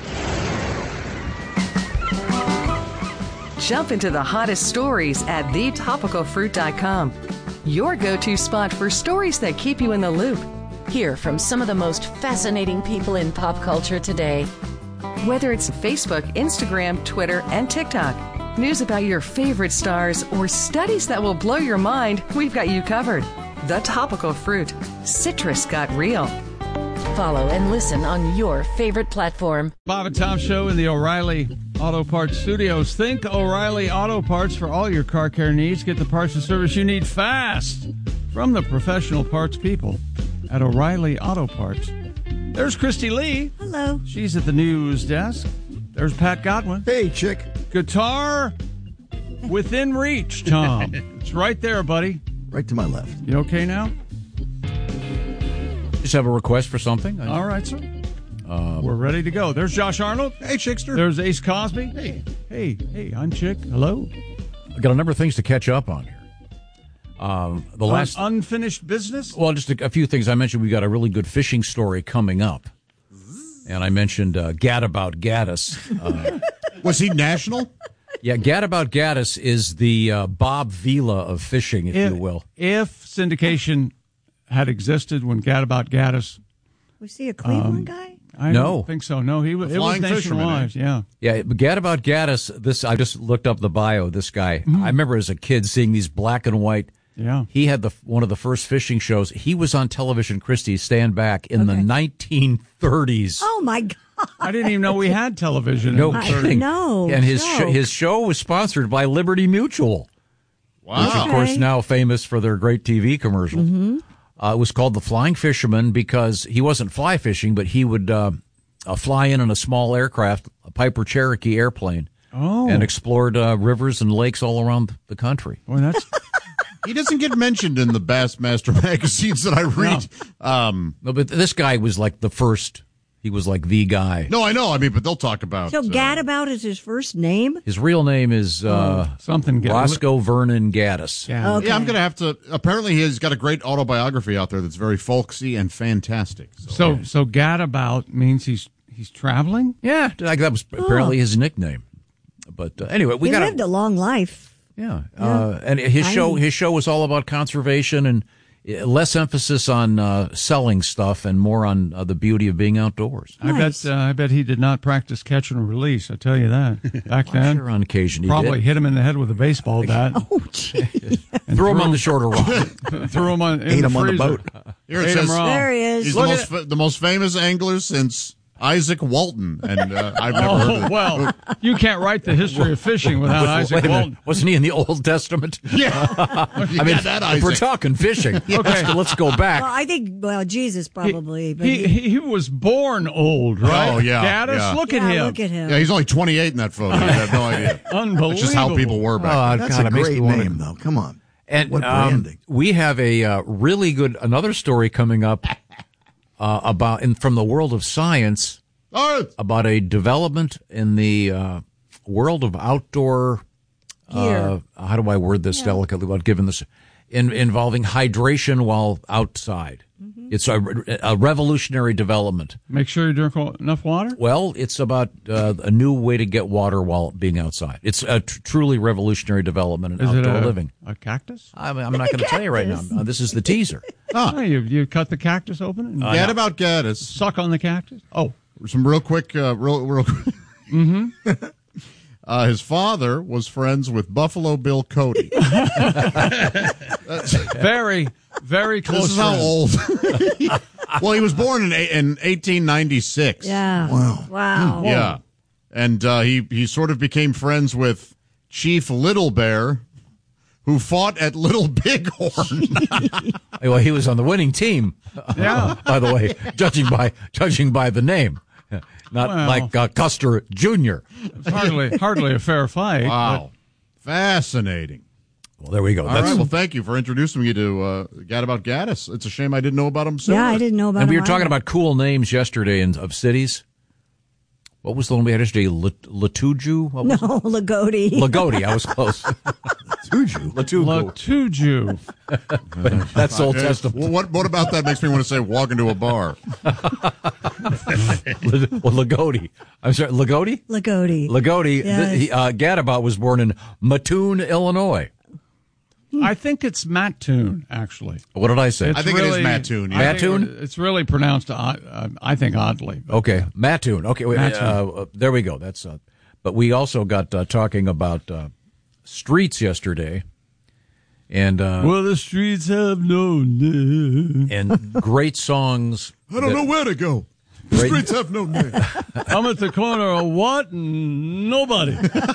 [SPEAKER 30] Jump into the hottest stories at the topical fruit dot com. Your go-to spot for stories that keep you in the loop. Hear from some of the most fascinating people in pop culture today. Whether it's Facebook, Instagram, Twitter, and TikTok, news about your favorite stars, or studies that will blow your mind, we've got you covered. The Topical Fruit. Citrus got real. Follow and listen on your favorite platform.
[SPEAKER 11] Bob and Tom Show in the O'Reilly Auto Parts Studios. Think O'Reilly Auto Parts for all your car care needs. Get the parts and service you need fast from the professional parts people at O'Reilly Auto Parts. There's Christy Lee.
[SPEAKER 8] Hello.
[SPEAKER 11] She's at the news desk. There's Pat Godwin.
[SPEAKER 15] Hey, chick.
[SPEAKER 11] Guitar within reach, Tom. It's right there, buddy.
[SPEAKER 15] Right to my left.
[SPEAKER 11] You okay now?
[SPEAKER 12] Just have a request for something.
[SPEAKER 11] All right, sir.
[SPEAKER 12] Um,
[SPEAKER 11] We're ready to go. There's Josh Arnold.
[SPEAKER 14] Hey, Chickster.
[SPEAKER 11] There's Ace Cosby.
[SPEAKER 14] Hey.
[SPEAKER 11] Hey, hey, I'm Chick. Hello.
[SPEAKER 12] I've got a number of things to catch up on here. Um, the
[SPEAKER 11] Un-
[SPEAKER 12] last
[SPEAKER 11] unfinished business?
[SPEAKER 12] Well, just a, a few things. I mentioned we got a really good fishing story coming up. And I mentioned uh, Gad about Gaddis. Uh,
[SPEAKER 13] Was he national?
[SPEAKER 12] Yeah, Gadabout Gaddis is the uh, Bob Vila of fishing, if,
[SPEAKER 11] if
[SPEAKER 12] you will.
[SPEAKER 11] If syndication had existed when Gadabout Gaddis...
[SPEAKER 8] Was he a Cleveland
[SPEAKER 11] um,
[SPEAKER 8] guy?
[SPEAKER 11] I
[SPEAKER 12] no.
[SPEAKER 11] don't think so. No, he was,
[SPEAKER 13] A
[SPEAKER 11] it was
[SPEAKER 13] flying fisherman,
[SPEAKER 11] nationwide. Yeah.
[SPEAKER 12] Yeah, Gadabout Gaddis, this, I just looked up the bio, this guy.
[SPEAKER 11] Mm-hmm.
[SPEAKER 12] I remember as a kid seeing these black and white.
[SPEAKER 11] Yeah.
[SPEAKER 12] He had the one of the first fishing shows. He was on television, Christy, stand back, in the nineteen thirties.
[SPEAKER 8] Oh, my God.
[SPEAKER 11] I didn't even know we had television.
[SPEAKER 12] No
[SPEAKER 11] in the
[SPEAKER 12] kidding.
[SPEAKER 11] thirties.
[SPEAKER 8] No.
[SPEAKER 12] And his
[SPEAKER 8] joke.
[SPEAKER 12] sh- his show was sponsored by Liberty Mutual.
[SPEAKER 13] Wow.
[SPEAKER 12] Which, of course,
[SPEAKER 8] Okay.
[SPEAKER 12] now famous for their great T V commercials.
[SPEAKER 8] Mm-hmm.
[SPEAKER 12] Uh, it was called The Flying Fisherman because he wasn't fly fishing, but he would uh, uh, fly in on a small aircraft, a Piper Cherokee airplane,
[SPEAKER 11] Oh.
[SPEAKER 12] and explored uh, rivers and lakes all around the country.
[SPEAKER 11] Boy, that's...
[SPEAKER 13] He doesn't get mentioned in the Bassmaster magazines that I read. No. Um,
[SPEAKER 12] no, but this guy was like the first. He was like the guy.
[SPEAKER 13] no, I know. I mean, but they'll talk about.
[SPEAKER 8] So
[SPEAKER 13] uh,
[SPEAKER 8] Gadabout is his first name?
[SPEAKER 12] His real name is uh,
[SPEAKER 11] Oh, something Gaddis.
[SPEAKER 12] Roscoe Vernon Gaddis.
[SPEAKER 11] Yeah.
[SPEAKER 8] Okay.
[SPEAKER 13] Yeah, I'm going to have to. Apparently, he's got a great autobiography out there that's very folksy and fantastic. So,
[SPEAKER 11] So, so Gadabout means he's he's traveling?
[SPEAKER 12] Yeah, like that was apparently his nickname. But uh, anyway, we
[SPEAKER 8] he
[SPEAKER 12] got
[SPEAKER 8] lived a long life.
[SPEAKER 12] Yeah, uh, and his
[SPEAKER 8] Tiny.
[SPEAKER 12] show his show was all about conservation and uh, less emphasis on uh, selling stuff and more on uh, the beauty of being outdoors.
[SPEAKER 11] I
[SPEAKER 8] Nice.
[SPEAKER 11] bet uh, I bet he did not practice catch and release. I tell you that. Back then,
[SPEAKER 12] Sure, on occasion he
[SPEAKER 11] probably
[SPEAKER 12] did.
[SPEAKER 11] hit him in the head with a baseball bat.
[SPEAKER 8] Oh, gee.
[SPEAKER 11] and
[SPEAKER 12] Threw him on the shorter rock.
[SPEAKER 11] threw him on. In
[SPEAKER 15] Ate
[SPEAKER 11] the
[SPEAKER 15] him on the
[SPEAKER 11] freezer.
[SPEAKER 15] boat.
[SPEAKER 13] here it
[SPEAKER 11] Ate him
[SPEAKER 13] says
[SPEAKER 11] raw.
[SPEAKER 8] There he is.
[SPEAKER 13] he's the
[SPEAKER 11] Look
[SPEAKER 13] most,
[SPEAKER 11] at
[SPEAKER 13] fa- the most famous angler since Isaac Walton, and uh, I've never heard of
[SPEAKER 11] Oh
[SPEAKER 13] it.
[SPEAKER 11] well, you can't write the history of fishing without
[SPEAKER 12] Wait
[SPEAKER 11] Isaac
[SPEAKER 12] a minute.
[SPEAKER 11] Walton.
[SPEAKER 12] Wasn't he in the Old Testament?
[SPEAKER 13] Yeah,
[SPEAKER 12] I mean,
[SPEAKER 13] that
[SPEAKER 12] if we're
[SPEAKER 13] Isaac.
[SPEAKER 12] talking fishing,
[SPEAKER 11] Okay.
[SPEAKER 12] let's, let's go back.
[SPEAKER 8] Well, I think, well, Jesus probably. but
[SPEAKER 11] He, he he was born old, right?
[SPEAKER 13] Oh, yeah,
[SPEAKER 11] Gaddis,
[SPEAKER 13] yeah.
[SPEAKER 11] look
[SPEAKER 8] yeah,
[SPEAKER 11] at him.
[SPEAKER 8] look at him.
[SPEAKER 13] Yeah, he's only twenty-eight in that photo. You have no idea.
[SPEAKER 11] Unbelievable.
[SPEAKER 13] That's just how people were back
[SPEAKER 12] Oh,
[SPEAKER 13] then.
[SPEAKER 15] That's
[SPEAKER 12] God,
[SPEAKER 15] a
[SPEAKER 12] it makes
[SPEAKER 15] great
[SPEAKER 12] me wanna-
[SPEAKER 15] name, though. Come on.
[SPEAKER 12] And
[SPEAKER 15] What
[SPEAKER 12] um,
[SPEAKER 15] branding?
[SPEAKER 12] we have a uh, really good another story coming up uh, about in from the world of science.
[SPEAKER 13] All right.
[SPEAKER 12] About a development in the uh, world of outdoor. Uh, how do I word this delicately? Without giving this, in, involving hydration while outside.
[SPEAKER 8] Mm-hmm.
[SPEAKER 12] It's a, a revolutionary development.
[SPEAKER 11] Make sure you drink enough water.
[SPEAKER 12] Well, it's about uh, a new way to get water while being outside. It's a tr- truly revolutionary development in
[SPEAKER 11] Is it
[SPEAKER 12] outdoor
[SPEAKER 11] a,
[SPEAKER 12] living.
[SPEAKER 11] a cactus?
[SPEAKER 12] I'm, I'm not going to tell you right now. Uh, this is the teaser.
[SPEAKER 11] Oh, you you cut the cactus open and
[SPEAKER 12] Uh,
[SPEAKER 13] Gad about Gaddis.
[SPEAKER 11] suck on the cactus. Oh,
[SPEAKER 13] Some real quick, uh, real, real. mm-hmm. uh, his father was friends with Buffalo Bill Cody.
[SPEAKER 11] very very close.
[SPEAKER 13] This is how
[SPEAKER 11] friends.
[SPEAKER 13] old. Well, he was born in a- in eighteen ninety-six.
[SPEAKER 8] Yeah.
[SPEAKER 15] Wow.
[SPEAKER 8] Wow.
[SPEAKER 13] Yeah, and uh, he he sort of became friends with Chief Little Bear, who fought at Little Bighorn.
[SPEAKER 12] Well, he was on the winning team.
[SPEAKER 11] Yeah.
[SPEAKER 12] By the way, judging by judging by the name, not
[SPEAKER 11] Well.
[SPEAKER 12] like uh, Custer Junior
[SPEAKER 11] It's hardly hardly a fair fight.
[SPEAKER 13] Wow, fascinating.
[SPEAKER 12] Well, there we go.
[SPEAKER 13] All
[SPEAKER 12] That's,
[SPEAKER 13] right. Well, thank you for introducing me to uh, Gad about Gaddis. It's a shame I didn't know about him sooner.
[SPEAKER 8] Yeah, I didn't know about
[SPEAKER 12] and we
[SPEAKER 8] him
[SPEAKER 12] were talking
[SPEAKER 8] either.
[SPEAKER 12] about cool names yesterday in, of cities. What was the one we had yesterday? Lat- Latuju? What
[SPEAKER 8] No,
[SPEAKER 12] was it?
[SPEAKER 8] Lagodi.
[SPEAKER 12] Lagodi. I was close.
[SPEAKER 15] Latuju.
[SPEAKER 12] Latuju.
[SPEAKER 11] Latuju.
[SPEAKER 12] But that's Old
[SPEAKER 13] Uh,
[SPEAKER 12] Testament.
[SPEAKER 13] well, what what about that makes me want to say walk into a bar?
[SPEAKER 12] Well, Lagodi. I'm sorry, Lagodi?
[SPEAKER 8] Lagodi.
[SPEAKER 12] Lagodi.
[SPEAKER 8] Yes.
[SPEAKER 12] The, he, uh, Gadabout was born in Mattoon, Illinois.
[SPEAKER 11] I think it's Mattoon, actually.
[SPEAKER 12] What did I say?
[SPEAKER 11] It's
[SPEAKER 13] I think it is
[SPEAKER 11] really-
[SPEAKER 13] Mattoon, yeah.
[SPEAKER 11] I think
[SPEAKER 12] Mattoon?
[SPEAKER 11] It's really pronounced, odd- uh, I think, oddly. But
[SPEAKER 12] Okay, Mattoon. Okay, wait,
[SPEAKER 11] Mattoon.
[SPEAKER 12] Uh, uh, there we go. That's. Uh, but we also got uh, talking about uh, streets yesterday, and uh,
[SPEAKER 11] Well, the streets have no name.
[SPEAKER 12] and great songs.
[SPEAKER 13] I don't know where to go. The
[SPEAKER 12] Great-
[SPEAKER 13] streets have no name.
[SPEAKER 11] I'm at the corner of what? Nobody.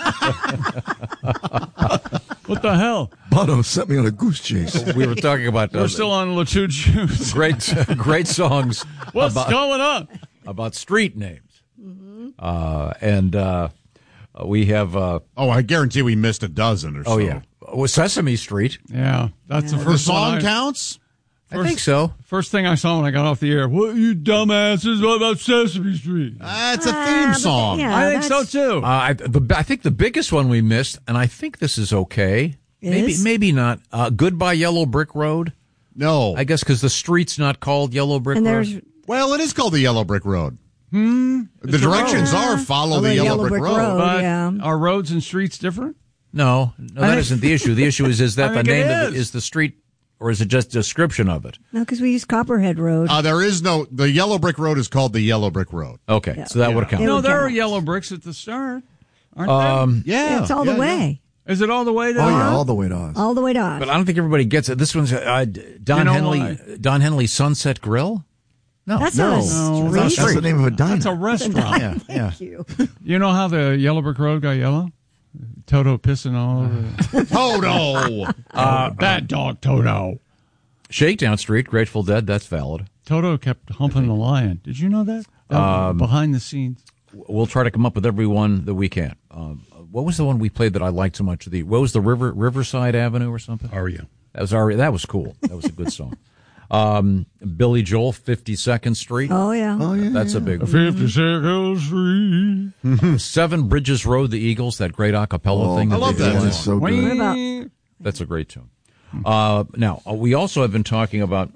[SPEAKER 11] What the hell?
[SPEAKER 15] Bono sent me on a goose chase.
[SPEAKER 12] We were talking about uh,
[SPEAKER 11] We're still on Latuju.
[SPEAKER 12] great, great songs
[SPEAKER 11] What's
[SPEAKER 12] about
[SPEAKER 11] going on?
[SPEAKER 12] about street names, uh, and uh, we have. Uh,
[SPEAKER 13] Oh, I guarantee we missed a dozen or so.
[SPEAKER 12] oh yeah, well, Sesame Street.
[SPEAKER 11] Yeah, that's the
[SPEAKER 13] The
[SPEAKER 11] first one
[SPEAKER 13] song
[SPEAKER 11] I-
[SPEAKER 13] counts?
[SPEAKER 12] I think so.
[SPEAKER 11] First thing I saw when I got off the air, what you dumbasses, what about Sesame Street?
[SPEAKER 13] Uh, it's a
[SPEAKER 8] Ah,
[SPEAKER 13] theme
[SPEAKER 8] but
[SPEAKER 13] song.
[SPEAKER 8] yeah,
[SPEAKER 11] I think so
[SPEAKER 8] that's-
[SPEAKER 11] too.
[SPEAKER 12] Uh, I, the, I think the biggest one we missed, and I think this is okay. Maybe,
[SPEAKER 8] Is?
[SPEAKER 12] maybe not. Uh, Goodbye Yellow Brick Road.
[SPEAKER 13] No.
[SPEAKER 12] I guess because the street's not called Yellow Brick
[SPEAKER 8] And
[SPEAKER 12] Road.
[SPEAKER 8] there's
[SPEAKER 13] Well, it is called the Yellow Brick Road.
[SPEAKER 11] Hmm.
[SPEAKER 13] The directions are follow the yellow, brick, road.
[SPEAKER 11] But
[SPEAKER 8] yeah.
[SPEAKER 11] are roads and streets different?
[SPEAKER 12] No, no,
[SPEAKER 11] I
[SPEAKER 12] that
[SPEAKER 11] think-
[SPEAKER 12] isn't the issue. The issue is is that
[SPEAKER 11] I
[SPEAKER 12] the
[SPEAKER 11] think it
[SPEAKER 12] name of
[SPEAKER 11] is.
[SPEAKER 12] it is the street, or is it just a description of it?
[SPEAKER 8] No, because we use Copperhead Road.
[SPEAKER 13] Uh, there is no, the yellow brick road is called the yellow brick road.
[SPEAKER 12] Okay,
[SPEAKER 8] Yeah.
[SPEAKER 12] so that would count.
[SPEAKER 8] It
[SPEAKER 11] No,
[SPEAKER 8] would
[SPEAKER 11] there
[SPEAKER 8] count.
[SPEAKER 11] are yellow bricks at the start, aren't
[SPEAKER 12] Um,
[SPEAKER 13] Yeah.
[SPEAKER 8] Yeah, it's all
[SPEAKER 13] yeah,
[SPEAKER 8] the way.
[SPEAKER 11] there? Is it all the way to
[SPEAKER 15] Oh, yeah,
[SPEAKER 11] Oz?
[SPEAKER 15] all the way to Oz.
[SPEAKER 8] All the way to Oz.
[SPEAKER 12] But I don't think everybody gets it. This one's uh, Don
[SPEAKER 11] You know
[SPEAKER 12] Henley.
[SPEAKER 11] why?
[SPEAKER 12] Don Henley Sunset Grill. No,
[SPEAKER 8] That's
[SPEAKER 15] No,
[SPEAKER 8] not a
[SPEAKER 11] No,
[SPEAKER 8] street.
[SPEAKER 15] that's, that's the name of a diner.
[SPEAKER 11] That's a restaurant.
[SPEAKER 12] yeah, yeah.
[SPEAKER 8] Thank you.
[SPEAKER 11] You know how the yellow brick road got yellow? Toto pissing all over.
[SPEAKER 13] Toto!
[SPEAKER 11] Uh, bad dog Toto.
[SPEAKER 12] Shakedown Street, Grateful Dead. That's valid.
[SPEAKER 11] Toto kept humping the lion. Did you know that? That was
[SPEAKER 12] Um,
[SPEAKER 11] behind the scenes.
[SPEAKER 12] We'll try to come up with every one that we can. Um, what was the one we played that I liked so much? The what was the River Riverside Avenue or something?
[SPEAKER 14] Aria.
[SPEAKER 12] That was Aria. That was cool. That was a good song. Um, Billy Joel, fifty-second Street.
[SPEAKER 8] Oh, yeah.
[SPEAKER 15] Oh, yeah.
[SPEAKER 12] That's a big one.
[SPEAKER 11] fifty-second Street.
[SPEAKER 12] Seven Bridges Road, the Eagles, that great a cappella
[SPEAKER 15] Oh,
[SPEAKER 12] thing.
[SPEAKER 13] I love
[SPEAKER 12] they
[SPEAKER 13] that
[SPEAKER 12] did.
[SPEAKER 13] song.
[SPEAKER 15] That's so good.
[SPEAKER 8] What about
[SPEAKER 12] That's a great tune. Uh, now, uh, we also have been talking about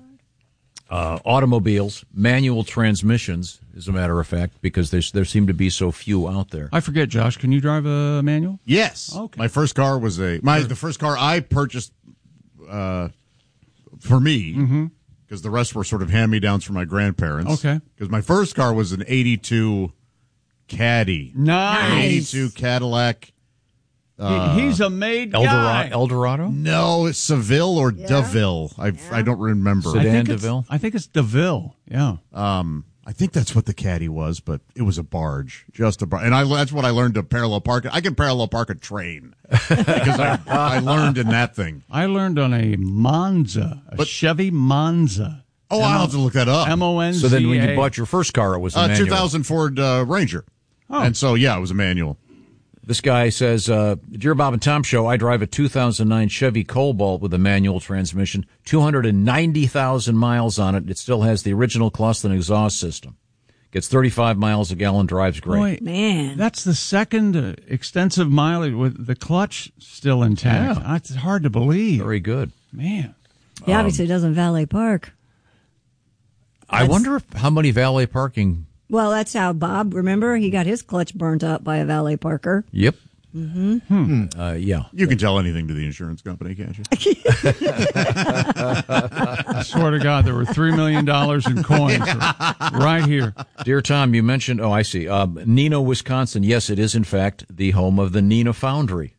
[SPEAKER 12] uh, automobiles, manual transmissions, as a matter of fact, because there's, there seem to be so few out there.
[SPEAKER 11] I forget, Josh. Can you drive a manual?
[SPEAKER 13] Yes.
[SPEAKER 11] Okay.
[SPEAKER 13] My first car was a, my the first car I purchased uh, for me, because the rest were sort of hand-me-downs from my grandparents.
[SPEAKER 11] Okay.
[SPEAKER 13] Because my first car was an eighty-two Caddy.
[SPEAKER 11] Nice.
[SPEAKER 13] eighty-two Cadillac. Uh,
[SPEAKER 11] He- He's a made guy.
[SPEAKER 12] Eldorado? Eldorado?
[SPEAKER 13] No, it's Seville or Deville. I I don't remember.
[SPEAKER 11] I
[SPEAKER 12] Sedan
[SPEAKER 11] think it's-
[SPEAKER 12] DeVille?
[SPEAKER 11] I think it's DeVille. Yeah.
[SPEAKER 13] Um, I think that's what the Caddy was, but it was a barge, just a barge. And I, that's what I learned to parallel park it. I can parallel park a train because I, I learned in that thing.
[SPEAKER 11] I learned on a Monza, a Chevy Monza.
[SPEAKER 13] Oh, I'll have to look that up.
[SPEAKER 11] M O N Z A.
[SPEAKER 12] So then when you bought your first car, it was a
[SPEAKER 13] Uh,
[SPEAKER 12] manual.
[SPEAKER 13] two thousand Ford uh, Ranger.
[SPEAKER 11] Oh.
[SPEAKER 13] And so, yeah, it was a manual.
[SPEAKER 12] This guy says, uh, Dear Bob and Tom Show, I drive a two thousand nine Chevy Cobalt with a manual transmission, two hundred ninety thousand miles on it. It still has the original clutch and exhaust system. Gets thirty-five miles a gallon, drives great.
[SPEAKER 11] Boy,
[SPEAKER 8] Man.
[SPEAKER 11] That's the second uh, extensive mileage with the clutch still intact.
[SPEAKER 12] Yeah.
[SPEAKER 11] It's hard to believe.
[SPEAKER 12] Very good.
[SPEAKER 11] Man.
[SPEAKER 8] He obviously doesn't valet park.
[SPEAKER 12] I wonder if, how many valet parking.
[SPEAKER 8] Well, that's how Bob, remember, he got his clutch burnt up by a valet parker.
[SPEAKER 12] Yep.
[SPEAKER 8] Mm-hmm.
[SPEAKER 12] Uh, yeah.
[SPEAKER 13] You can tell anything to the insurance company, can't you?
[SPEAKER 11] I swear to God, there were three million dollars in coins right here.
[SPEAKER 12] Dear Tom, you mentioned, oh, I see. Uh, Neenah, Wisconsin. Yes, it is, in fact, the home of the Neenah Foundry.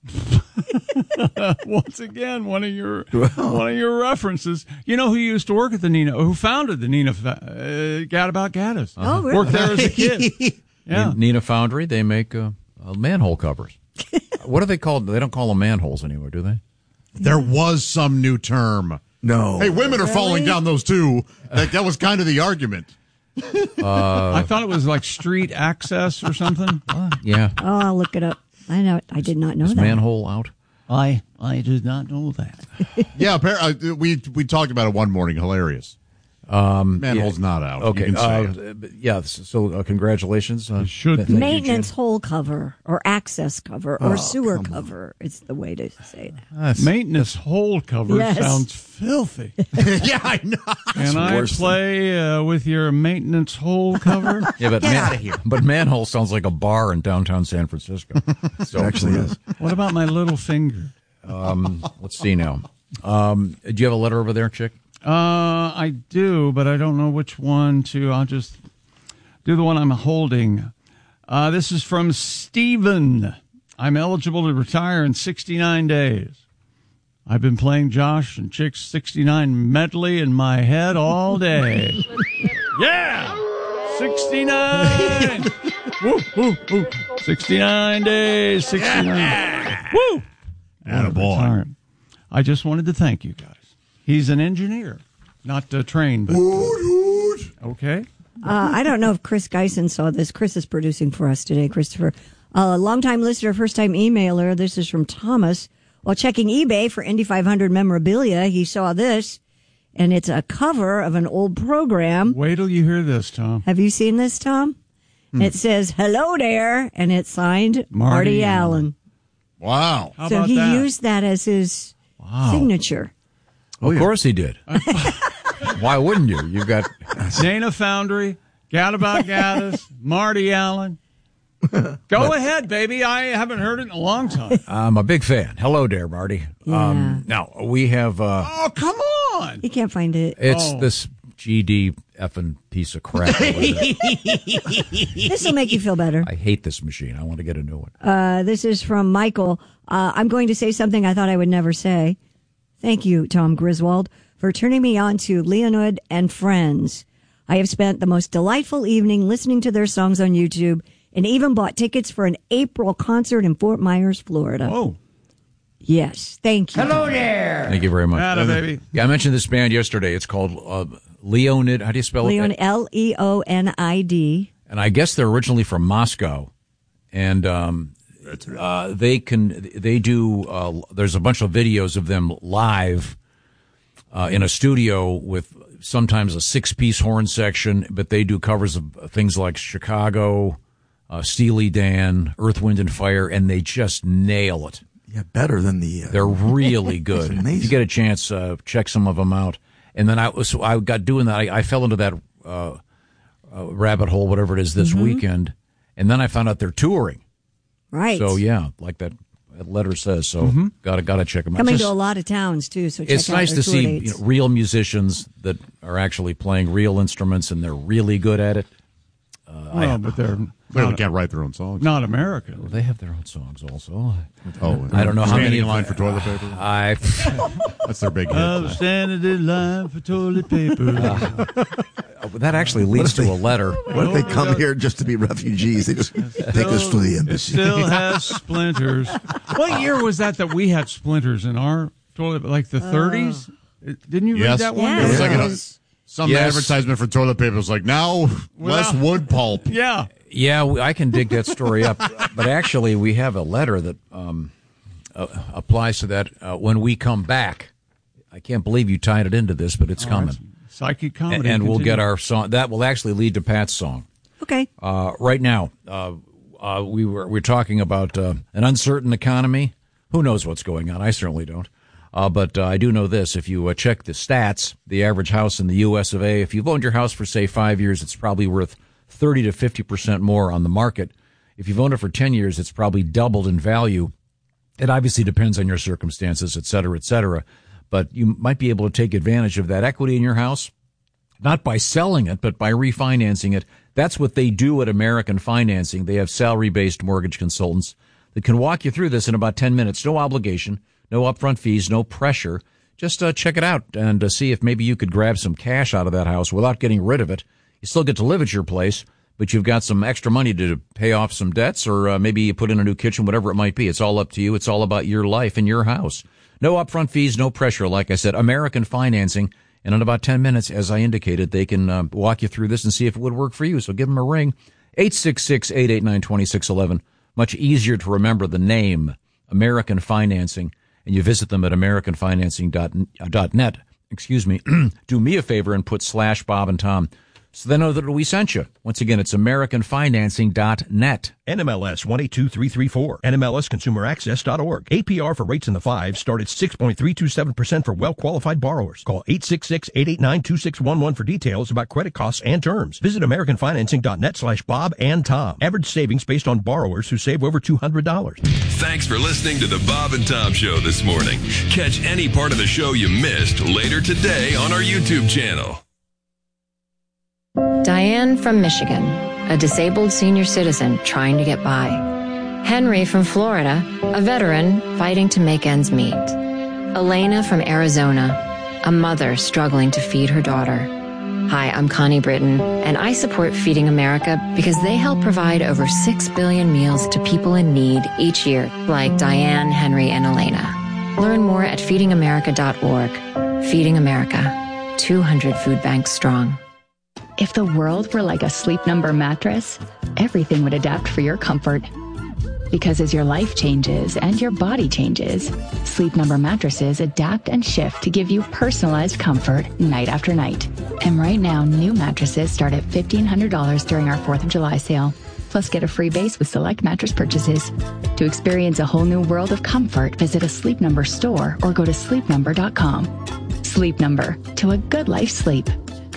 [SPEAKER 11] Once again, one of your one of your references. You know who used to work at the Neenah, who founded the Neenah uh, Gadabout Gaddis.
[SPEAKER 8] Oh, really?
[SPEAKER 11] Worked there as a kid. Yeah.
[SPEAKER 12] Neenah Foundry, they make uh, uh, manhole covers. What are they called? They don't call them manholes anymore, do they?
[SPEAKER 13] There was some new term.
[SPEAKER 15] No.
[SPEAKER 13] Hey, women are falling down those too. That, that was kind of the argument.
[SPEAKER 12] Uh,
[SPEAKER 11] I thought it was like street access or something.
[SPEAKER 12] Yeah.
[SPEAKER 8] Oh, I'll look it up. I know. I did not know
[SPEAKER 12] Is
[SPEAKER 8] that.
[SPEAKER 12] manhole out?
[SPEAKER 11] I I did not know that.
[SPEAKER 13] Yeah, appar- uh, we we talked about it one morning. Hilarious.
[SPEAKER 12] Um,
[SPEAKER 13] Manhole's
[SPEAKER 12] yeah.
[SPEAKER 13] not out. You
[SPEAKER 12] Okay.
[SPEAKER 13] can say
[SPEAKER 12] Uh,
[SPEAKER 13] it.
[SPEAKER 12] yeah. So uh, congratulations. Uh,
[SPEAKER 11] should
[SPEAKER 12] thank you,
[SPEAKER 8] Maintenance
[SPEAKER 12] Jim.
[SPEAKER 8] hole cover or access cover or sewer cover. It's the way to say that.
[SPEAKER 12] That's-
[SPEAKER 11] Maintenance hole cover
[SPEAKER 8] Yes.
[SPEAKER 11] sounds filthy.
[SPEAKER 13] Yeah, I know.
[SPEAKER 11] Can I
[SPEAKER 15] worse
[SPEAKER 11] play uh, with your maintenance hole cover?
[SPEAKER 12] Yeah, but
[SPEAKER 13] Get
[SPEAKER 12] man-
[SPEAKER 13] outta here.
[SPEAKER 12] But manhole sounds like a bar in downtown San Francisco. So
[SPEAKER 15] It actually is.
[SPEAKER 11] What about my little finger?
[SPEAKER 12] Um, let's see now. Um, do you have a letter over there, Chick?
[SPEAKER 11] Uh, I do, but I don't know which one to. I'll just do the one I'm holding. Uh, this is from Steven. I'm eligible to retire in sixty-nine days. I've been playing Josh and Chick's sixty-nine medley in my head all day. Yeah! sixty-nine! Woo, woo, woo. sixty-nine days, sixty-nine. Woo!
[SPEAKER 13] Attaboy.
[SPEAKER 11] Retirement. I just wanted to thank you guys. He's an engineer, not uh, trained, but uh, okay.
[SPEAKER 8] Uh, I don't know if Chris Geisen saw this. Chris is producing for us today, Christopher. A uh, longtime listener, first-time emailer. This is from Thomas. While checking eBay for Indy five hundred memorabilia, he saw this, and it's a cover of an old program.
[SPEAKER 11] Wait till you hear this, Tom.
[SPEAKER 8] Have you seen this, Tom?
[SPEAKER 11] Hmm.
[SPEAKER 8] It says, hello there, and it's signed Marty,
[SPEAKER 11] Marty
[SPEAKER 8] Allen.
[SPEAKER 11] Allen.
[SPEAKER 13] Wow.
[SPEAKER 11] How
[SPEAKER 8] so
[SPEAKER 11] about
[SPEAKER 8] he
[SPEAKER 11] that?
[SPEAKER 8] used that as his
[SPEAKER 12] Wow.
[SPEAKER 8] signature.
[SPEAKER 12] Of course he did. Why wouldn't you? You've got
[SPEAKER 11] Dana Foundry, Gadabout Gaddis, Marty Allen. Go ahead, baby. I haven't heard it in a long time.
[SPEAKER 12] I'm a big fan. Hello there, Marty.
[SPEAKER 8] Yeah.
[SPEAKER 12] Um, now, we have... Uh,
[SPEAKER 11] oh, come on!
[SPEAKER 8] He can't find it.
[SPEAKER 12] It's
[SPEAKER 11] oh.
[SPEAKER 12] this G D effing piece of crap.
[SPEAKER 8] This will make you feel better.
[SPEAKER 12] I hate this machine. I want to get a new one.
[SPEAKER 8] Uh, this is from Michael. Uh, I'm going to say something I thought I would never say. Thank you, Tom Griswold, for turning me on to Leonid and Friends. I have spent the most delightful evening listening to their songs on YouTube and even bought tickets for an April concert in Fort Myers, Florida.
[SPEAKER 11] Oh.
[SPEAKER 8] Yes, thank you.
[SPEAKER 11] Hello there.
[SPEAKER 12] Thank you very much.
[SPEAKER 11] Atta, baby.
[SPEAKER 12] Yeah, I mentioned this band yesterday. It's called uh, Leonid. How do you spell
[SPEAKER 8] Leon,
[SPEAKER 12] it?
[SPEAKER 8] L E O N I D.
[SPEAKER 12] And I guess they're originally from Moscow. And um, uh, they can they do. Uh, there's a bunch of videos of them live uh, in a studio with sometimes a six-piece horn section, but they do covers of things like Chicago, uh, Steely Dan, Earth, Wind and Fire, and they just nail it.
[SPEAKER 15] Yeah, better than the. Uh,
[SPEAKER 12] They're really good.
[SPEAKER 15] It's amazing.
[SPEAKER 12] If you get a chance, uh, check some of them out. And then I was, I got doing that. I, I fell into that uh, uh, rabbit hole, whatever it is, this
[SPEAKER 8] Mm-hmm.
[SPEAKER 12] weekend. And then I found out they're touring.
[SPEAKER 8] Right.
[SPEAKER 12] So yeah, like that letter says. So
[SPEAKER 11] Mm-hmm.
[SPEAKER 12] gotta gotta check them out.
[SPEAKER 8] Coming
[SPEAKER 12] It's
[SPEAKER 8] to a
[SPEAKER 12] just-
[SPEAKER 8] lot of towns, too, so check
[SPEAKER 12] it's
[SPEAKER 8] out
[SPEAKER 12] nice
[SPEAKER 8] their
[SPEAKER 12] to
[SPEAKER 8] tour
[SPEAKER 12] see you
[SPEAKER 8] dates.
[SPEAKER 12] know, real musicians that are actually playing real instruments and they're really good at it. Uh,
[SPEAKER 11] Well,
[SPEAKER 12] I,
[SPEAKER 11] but they're
[SPEAKER 13] Clearly
[SPEAKER 11] not,
[SPEAKER 13] can't write their own songs.
[SPEAKER 11] not American.
[SPEAKER 12] they have their own songs also.
[SPEAKER 13] Oh,
[SPEAKER 12] I don't know how
[SPEAKER 13] standing
[SPEAKER 12] many
[SPEAKER 13] in line for toilet paper.
[SPEAKER 12] I
[SPEAKER 13] That's their big hit.
[SPEAKER 11] I was standing in line for toilet paper.
[SPEAKER 12] that actually leads to a letter.
[SPEAKER 15] What if they come here just to be refugees? They just take us to the
[SPEAKER 11] It
[SPEAKER 15] embassy.
[SPEAKER 11] still has splinters. What year was that that we had splinters in our toilet? Like the thirties? Didn't you read
[SPEAKER 13] Yes.
[SPEAKER 11] that one?
[SPEAKER 8] Yeah.
[SPEAKER 13] It was like
[SPEAKER 8] It
[SPEAKER 13] a,
[SPEAKER 8] was-
[SPEAKER 13] some
[SPEAKER 12] Yes.
[SPEAKER 13] advertisement for toilet paper was like, now less
[SPEAKER 11] Well-
[SPEAKER 13] wood pulp.
[SPEAKER 11] Yeah.
[SPEAKER 12] Yeah, we- I can dig that story up. But actually, we have a letter that um, uh, applies to that uh, when we come back. I can't believe you tied it into this, but it's
[SPEAKER 11] All
[SPEAKER 12] coming.
[SPEAKER 11] right. Psychic comedy.
[SPEAKER 12] And, and we'll
[SPEAKER 11] continue.
[SPEAKER 12] get our song. That will actually lead to Pat's song.
[SPEAKER 8] Okay.
[SPEAKER 12] Uh, right now, uh, uh, we were we're talking about uh, an uncertain economy. Who knows what's going on? I certainly don't. Uh, but uh, I do know this. If you uh, check the stats, the average house in the U S of A, if you've owned your house for, say, five years, it's probably worth thirty to fifty percent more on the market. If you've owned it for ten years, it's probably doubled in value. It obviously depends on your circumstances, et cetera, et cetera. But you might be able to take advantage of that equity in your house, not by selling it, but by refinancing it. That's what they do at American Financing. They have salary-based mortgage consultants that can walk you through this in about ten minutes. No obligation, no upfront fees, no pressure. Just uh, check it out and uh, see if maybe you could grab some cash out of that house without getting rid of it. You still get to live at your place, but you've got some extra money to pay off some debts, or uh, maybe you put in a new kitchen, whatever it might be. It's all up to you. It's all about your life and your house. No upfront fees, no pressure. Like I said, American Financing. And in about ten minutes, as I indicated, they can uh, walk you through this and see if it would work for you. So give them a ring. eight six six, eight eight nine, two six one one. Much easier to remember the name, American Financing. And you visit them at american financing dot net. Excuse me. Do me a favor and put slash Bob and Tom, so they know that we sent you. Once again, it's american financing dot net.
[SPEAKER 2] N M L S one eight two three three four. N M L S consumer access dot org. A P R for rates in the fives start at six point three two seven percent for well-qualified borrowers. Call eight six six, eight eight nine, two six one one for details about credit costs and terms. Visit american financing dot net slash Bob and Tom. Average savings based on borrowers who save over two hundred dollars.
[SPEAKER 3] Thanks for listening to the Bob and Tom Show this morning. Catch any part of the show you missed later today on our YouTube channel.
[SPEAKER 7] Diane from Michigan, a disabled senior citizen trying to get by. Henry from Florida, a veteran fighting to make ends meet. Elena from Arizona, a mother struggling to feed her daughter. Hi, I'm Connie Britton, and I support Feeding America because they help provide over six billion meals to people in need each year, like Diane, Henry, and Elena. Learn more at feeding america dot org. Feeding America, two hundred food banks strong.
[SPEAKER 10] If the world were like a Sleep Number mattress, everything would adapt for your comfort. Because as your life changes and your body changes, Sleep Number mattresses adapt and shift to give you personalized comfort night after night. And right now, new mattresses start at fifteen hundred dollars during our fourth of July sale. Plus, get a free base with select mattress purchases. To experience a whole new world of comfort, visit a Sleep Number store or go to sleep number dot com. Sleep Number, to a good life sleep.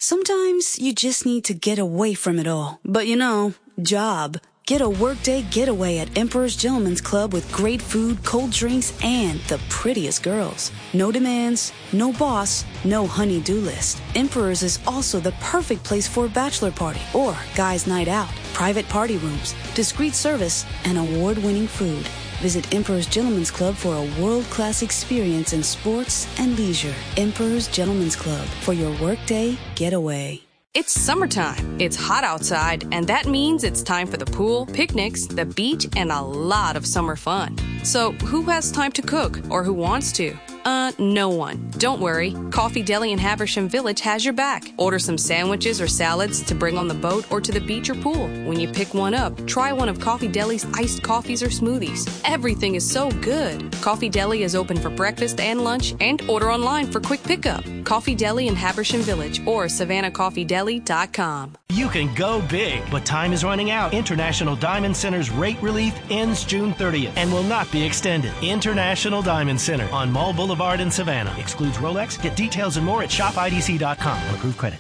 [SPEAKER 1] Sometimes you just need to get away from it all. But you know, job. Get a workday getaway at Emperor's Gentleman's Club with great food, cold drinks, and the prettiest girls. No demands, no boss, no honey-do list. Emperor's is also the perfect place for a bachelor party or guys' night out. Private party rooms, discreet service, and award-winning food. Visit Emperor's Gentleman's Club for a world-class experience in sports and leisure. Emperor's Gentleman's Club for your workday getaway.
[SPEAKER 16] It's summertime. It's hot outside, and that means it's time for the pool, picnics, the beach, and a lot of summer fun. So who has time to cook, or who wants to? Uh, no one. Don't worry. Coffee Deli in Habersham Village has your back. Order some sandwiches or salads to bring on the boat or to the beach or pool. When you pick one up, try one of Coffee Deli's iced coffees or smoothies. Everything is so good. Coffee Deli is open for breakfast and lunch, and order online for quick pickup. Coffee Deli in Habersham Village or savannah coffee deli dot com.
[SPEAKER 17] You can go big, but time is running out. International Diamond Center's rate relief ends June thirtieth and will not be extended. International Diamond Center on Mall Boulevard in Savannah. Excludes Rolex. Get details and more at shop I D C dot com on approved credit.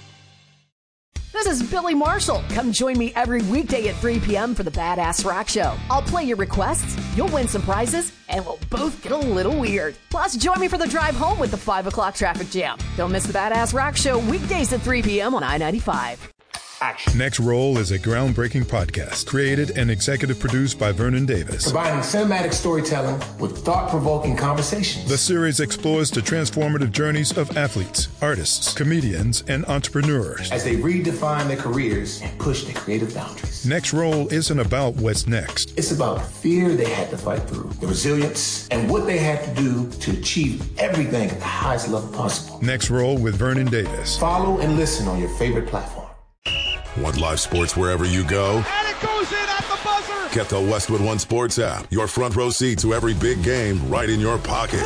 [SPEAKER 6] This is Billy Marshall. Come join me every weekday at three p.m. for the Badass Rock Show. I'll play your requests, you'll win some prizes, and we'll both get a little weird. Plus, join me for the drive home with the five o'clock traffic jam. Don't miss the Badass Rock Show weekdays at three p.m. on I ninety-five.
[SPEAKER 18] Action. Next Roll is a groundbreaking podcast created and executive produced by Vernon Davis.
[SPEAKER 19] Combining cinematic storytelling with thought-provoking conversations.
[SPEAKER 18] The series explores the transformative journeys of athletes, artists, comedians, and entrepreneurs
[SPEAKER 19] as they redefine their careers and push their creative boundaries.
[SPEAKER 18] Next Roll isn't about what's next.
[SPEAKER 19] It's about the fear they had to fight through, the resilience, and what they had to do to achieve everything at the highest level possible.
[SPEAKER 18] Next Roll with Vernon Davis.
[SPEAKER 19] Follow and listen on your favorite platform.
[SPEAKER 20] Want live sports wherever you go?
[SPEAKER 29] And it goes in at the buzzer!
[SPEAKER 20] Get the Westwood One Sports app. Your front row seat to every big game right in your pocket.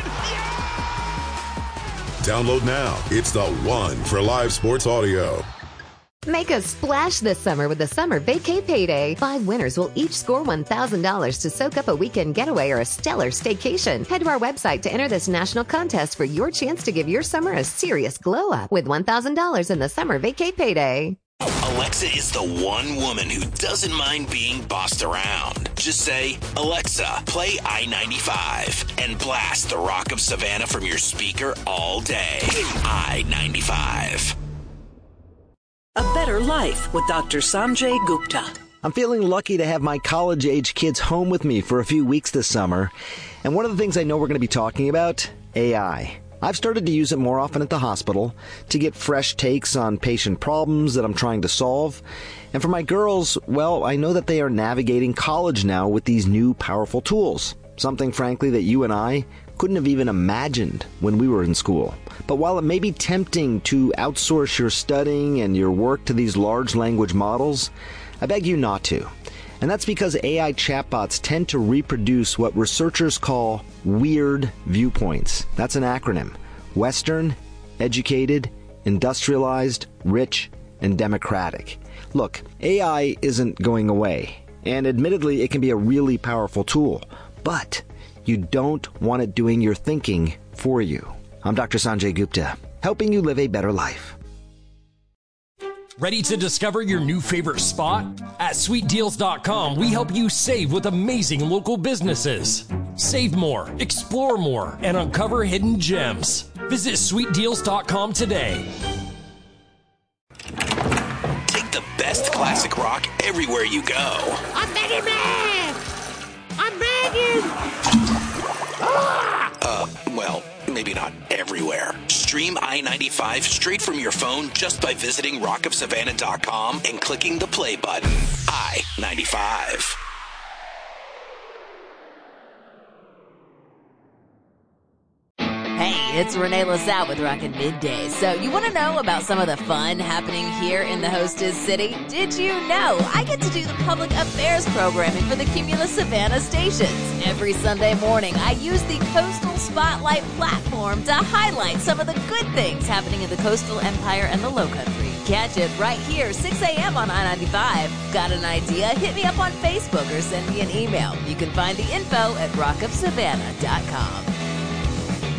[SPEAKER 20] Download now. It's the one for live sports audio.
[SPEAKER 5] Make a splash this summer with the Summer Vacay Payday. Five winners will each score one thousand dollars to soak up a weekend getaway or a stellar staycation. Head to our website to enter this national contest for your chance to give your summer a serious glow up with one thousand dollars in the Summer Vacay Payday.
[SPEAKER 21] Alexa is the one woman who doesn't mind being bossed around. Just say, Alexa, play I ninety-five and blast the Rock of Savannah from your speaker all day. I ninety-five.
[SPEAKER 22] A better life with Doctor Sanjay Gupta.
[SPEAKER 23] I'm feeling lucky to have my college-age kids home with me for a few weeks this summer. And one of the things I know we're going to be talking about, A I. I've started to use it more often at the hospital to get fresh takes on patient problems that I'm trying to solve. And for my girls, well, I know that they are navigating college now with these new powerful tools. Something, frankly, that you and I couldn't have even imagined when we were in school. But while it may be tempting to outsource your studying and your work to these large language models, I beg you not to. And that's because A I chatbots tend to reproduce what researchers call weird viewpoints. That's an acronym. Western, educated, industrialized, rich, and democratic. Look, A I isn't going away. And admittedly, it can be a really powerful tool. But you don't want it doing your thinking for you. I'm Doctor Sanjay Gupta, helping you live a better life.
[SPEAKER 24] Ready to discover your new favorite spot? At sweet deals dot com, we help you save with amazing local businesses. Save more, explore more, and uncover hidden gems. Visit sweet deals dot com today.
[SPEAKER 21] Take the best classic rock everywhere you go.
[SPEAKER 29] I'm begging, man! I'm begging!
[SPEAKER 21] Uh, well, maybe not everywhere. Stream I ninety-five straight from your phone just by visiting rock of savannah dot com and clicking the play button. I ninety-five.
[SPEAKER 31] Hey, it's Renee LaSalle with Rockin' Midday. So you want to know about some of the fun happening here in the hostess city? Did you know I get to do the public affairs programming for the Cumulus Savannah stations? Every Sunday morning, I use the Coastal Spotlight platform to highlight some of the good things happening in the coastal empire and the Lowcountry. Catch it right here, six a.m. on I ninety-five. Got an idea? Hit me up on Facebook or send me an email. You can find the info at rock of savannah dot com.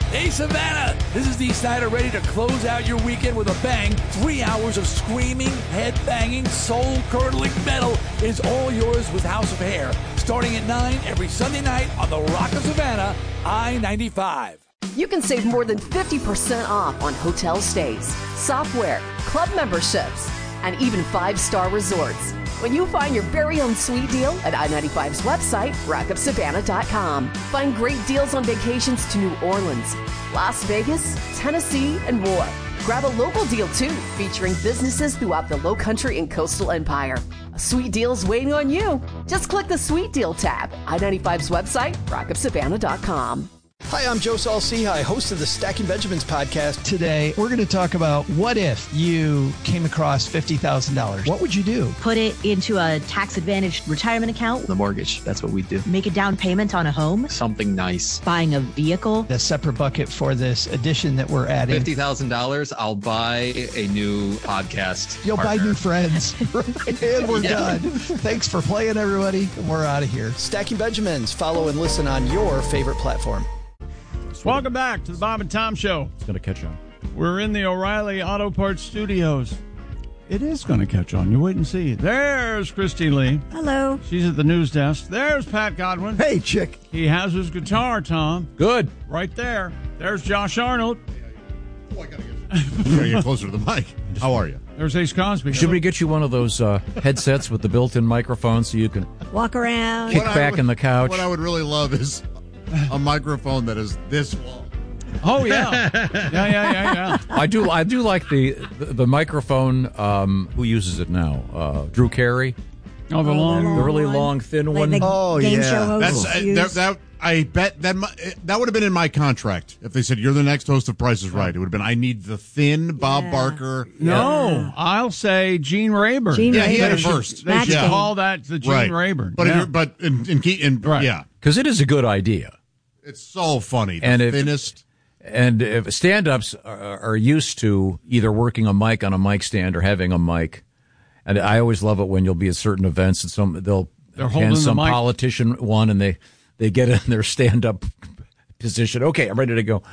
[SPEAKER 4] Hey, Savannah, this is Dee Snider, ready to close out your weekend with a bang. Three hours of screaming, head-banging, soul-curdling metal is all yours with House of Hair, starting at nine every Sunday night on the Rock of Savannah, I ninety-five.
[SPEAKER 6] You can save more than fifty percent off on hotel stays, software, club memberships, and even five-star resorts when you find your very own sweet deal at I ninety-five's website, rock of savannah dot com. Find great deals on vacations to New Orleans, Las Vegas, Tennessee, and more. Grab a local deal, too, featuring businesses throughout the Lowcountry and Coastal Empire. A sweet deal is waiting on you. Just click the Sweet Deal tab. I ninety-five's website, rock of savannah dot com.
[SPEAKER 9] Hi, I'm Joe Saul-Sehy, host of the Stacking Benjamins podcast. Today, we're going to talk about what if you came across fifty thousand dollars. What would you do?
[SPEAKER 11] Put it into a tax-advantaged retirement account.
[SPEAKER 9] The mortgage, that's what we do.
[SPEAKER 11] Make a down payment on a home.
[SPEAKER 9] Something nice.
[SPEAKER 11] Buying a vehicle.
[SPEAKER 9] A separate bucket for this addition that we're adding.
[SPEAKER 13] fifty thousand dollars, I'll buy a new podcast
[SPEAKER 9] You'll
[SPEAKER 13] partner.
[SPEAKER 9] buy new friends. And we're
[SPEAKER 13] Yeah.
[SPEAKER 9] done. Thanks for playing, everybody. We're out of here. Stacking Benjamins. Follow and listen on your favorite platform.
[SPEAKER 14] Welcome back to the Bob and Tom Show.
[SPEAKER 12] It's going to catch on.
[SPEAKER 14] We're in the O'Reilly Auto Parts Studios. It is going to catch on. You wait and see. There's Christy Lee.
[SPEAKER 8] Hello.
[SPEAKER 14] She's at the news desk. There's Pat Godwin.
[SPEAKER 9] Hey, chick.
[SPEAKER 14] He has his guitar, Tom.
[SPEAKER 12] Good.
[SPEAKER 14] Right there. There's Josh Arnold.
[SPEAKER 15] Oh, I gotta get, gotta get closer to the mic. How are you?
[SPEAKER 14] There's Ace Cosby.
[SPEAKER 12] Should we get you one of those uh, headsets with the built-in microphone so you can
[SPEAKER 8] walk around,
[SPEAKER 12] kick
[SPEAKER 15] What I
[SPEAKER 12] back
[SPEAKER 15] would-
[SPEAKER 12] in the couch?
[SPEAKER 15] What I would really love is a microphone that is this long.
[SPEAKER 14] Oh yeah, yeah, yeah, yeah, yeah.
[SPEAKER 12] I do. I do like the the, the microphone. Um, who uses it now? Uh, Drew Carey.
[SPEAKER 14] Oh, the long,
[SPEAKER 12] the really long, thin one.
[SPEAKER 15] Oh
[SPEAKER 8] game
[SPEAKER 15] yeah,
[SPEAKER 8] show hosts
[SPEAKER 15] that's uh,
[SPEAKER 8] use.
[SPEAKER 15] that, that. I bet that mi- that would have been in my contract if they said you're the next host of Price is Right. It would have been I need the thin Bob
[SPEAKER 8] Yeah.
[SPEAKER 15] Barker.
[SPEAKER 14] No, I'll say Gene Rayburn.
[SPEAKER 8] Gene
[SPEAKER 15] Yeah, he had it
[SPEAKER 8] Rayburn.
[SPEAKER 15] first.
[SPEAKER 14] They should
[SPEAKER 15] Yeah.
[SPEAKER 14] call that the Gene
[SPEAKER 15] Right.
[SPEAKER 14] Rayburn.
[SPEAKER 15] But if
[SPEAKER 14] Yeah.
[SPEAKER 15] you're, but in in, key, in
[SPEAKER 14] Right.
[SPEAKER 15] yeah,
[SPEAKER 12] because it is a good idea.
[SPEAKER 15] it's so funny. The
[SPEAKER 12] And if-
[SPEAKER 15] thinnest.
[SPEAKER 12] And if stand-ups are, are used to either working a mic on a mic stand or having a mic, and I always love it when you'll be at certain events and some they'll
[SPEAKER 14] They're holding
[SPEAKER 12] hand
[SPEAKER 14] the
[SPEAKER 12] some
[SPEAKER 14] mic.
[SPEAKER 12] politician one and they they get in their stand-up position. Okay, I'm ready to go.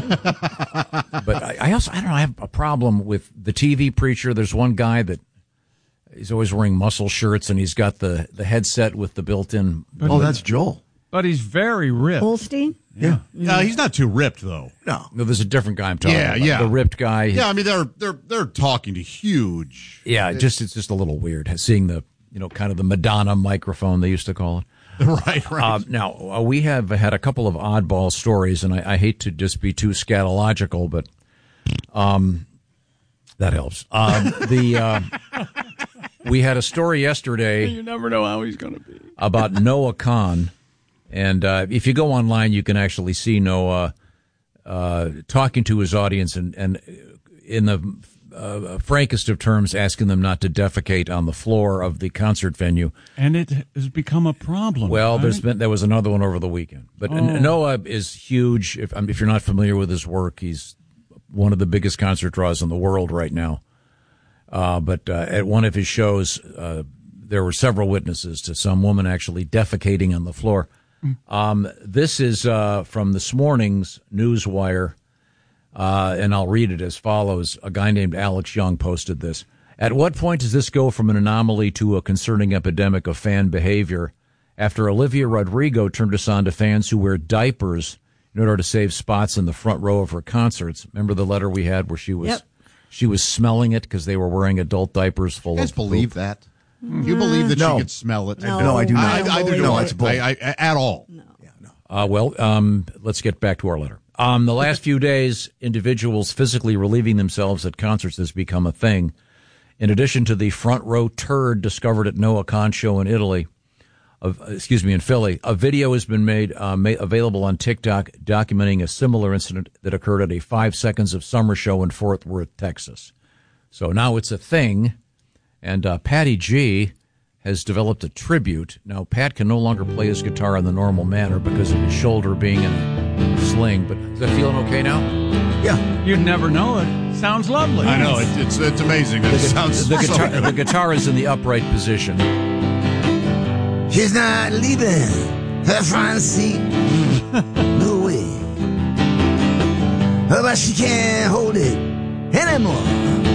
[SPEAKER 12] But I, I also I don't know I have a problem with the T V preacher. There's one guy that he's always wearing muscle shirts and he's got the the headset with the built-in.
[SPEAKER 15] Oh, that's Joel.
[SPEAKER 14] But he's very ripped.
[SPEAKER 8] Holstein?
[SPEAKER 15] Yeah, uh, he's not too ripped though. No,
[SPEAKER 12] No, there's a different guy I'm talking
[SPEAKER 15] Yeah,
[SPEAKER 12] about.
[SPEAKER 15] yeah.
[SPEAKER 12] The ripped guy.
[SPEAKER 15] yeah. I mean, they're they're they're talking to huge.
[SPEAKER 12] Yeah, just it's just a little weird seeing the you know kind of the Madonna microphone they used to call it.
[SPEAKER 15] Right, right.
[SPEAKER 12] Uh, now uh, we have had a couple of oddball stories, and I, I hate to just be too scatological, but um, that helps. Um, the uh, we had a story yesterday
[SPEAKER 14] You never know how he's going to be.
[SPEAKER 12] about Noah Khan, and uh, if you go online, you can actually see Noah uh, talking to his audience and and in the uh, frankest of terms, asking them not to defecate on the floor of the concert venue.
[SPEAKER 14] And it has become a problem.
[SPEAKER 12] Well,
[SPEAKER 14] right?
[SPEAKER 12] there's been there was another one over the weekend, but
[SPEAKER 14] Oh.
[SPEAKER 12] Noah is huge. If um, if you're not familiar with his work, he's one of the biggest concert draws in the world right now. Uh, but uh, at one of his shows, uh, there were several witnesses to some woman actually defecating on the floor. Um, this is uh, from this morning's Newswire. Uh, and I'll read it as follows. A guy named Alex Young posted this. At what point does this go from an anomaly to a concerning epidemic of fan behavior after Olivia Rodrigo turned us on to fans who wear diapers in order to save spots in the front row of her concerts? Remember the letter we had where she was
[SPEAKER 8] Yep.
[SPEAKER 12] she was smelling it because they were wearing adult diapers full
[SPEAKER 15] You guys
[SPEAKER 12] of
[SPEAKER 15] believe
[SPEAKER 12] poop?
[SPEAKER 15] that? You believe that
[SPEAKER 12] No.
[SPEAKER 15] she could smell it?
[SPEAKER 8] No, No, I do not.
[SPEAKER 15] I,
[SPEAKER 8] I don't
[SPEAKER 15] I,
[SPEAKER 8] believe
[SPEAKER 15] no,
[SPEAKER 8] it.
[SPEAKER 15] it's bull. I, I, at all.
[SPEAKER 12] Uh, well, um, let's get back to our letter. Um, the last few days, individuals physically relieving themselves at concerts has become a thing. In addition to the front row turd discovered at Noah Khan show in Italy, of, excuse me, in Philly, a video has been made uh, ma- available on TikTok documenting a similar incident that occurred at a Five Seconds of Summer show in Fort Worth, Texas. So now it's a thing, and uh, Patty G has developed a tribute. Now, Pat can no longer play his guitar in the normal manner because of his shoulder being in a sling, but is that feeling okay now?
[SPEAKER 14] Yeah. You'd never know it. Sounds lovely.
[SPEAKER 15] I know. It, it's it's amazing. It
[SPEAKER 12] The,
[SPEAKER 15] sounds
[SPEAKER 12] the,
[SPEAKER 15] so
[SPEAKER 12] guitar,
[SPEAKER 15] good.
[SPEAKER 12] the guitar is in the upright position.
[SPEAKER 25] She's not leaving her front seat. No way. but she can't hold it anymore.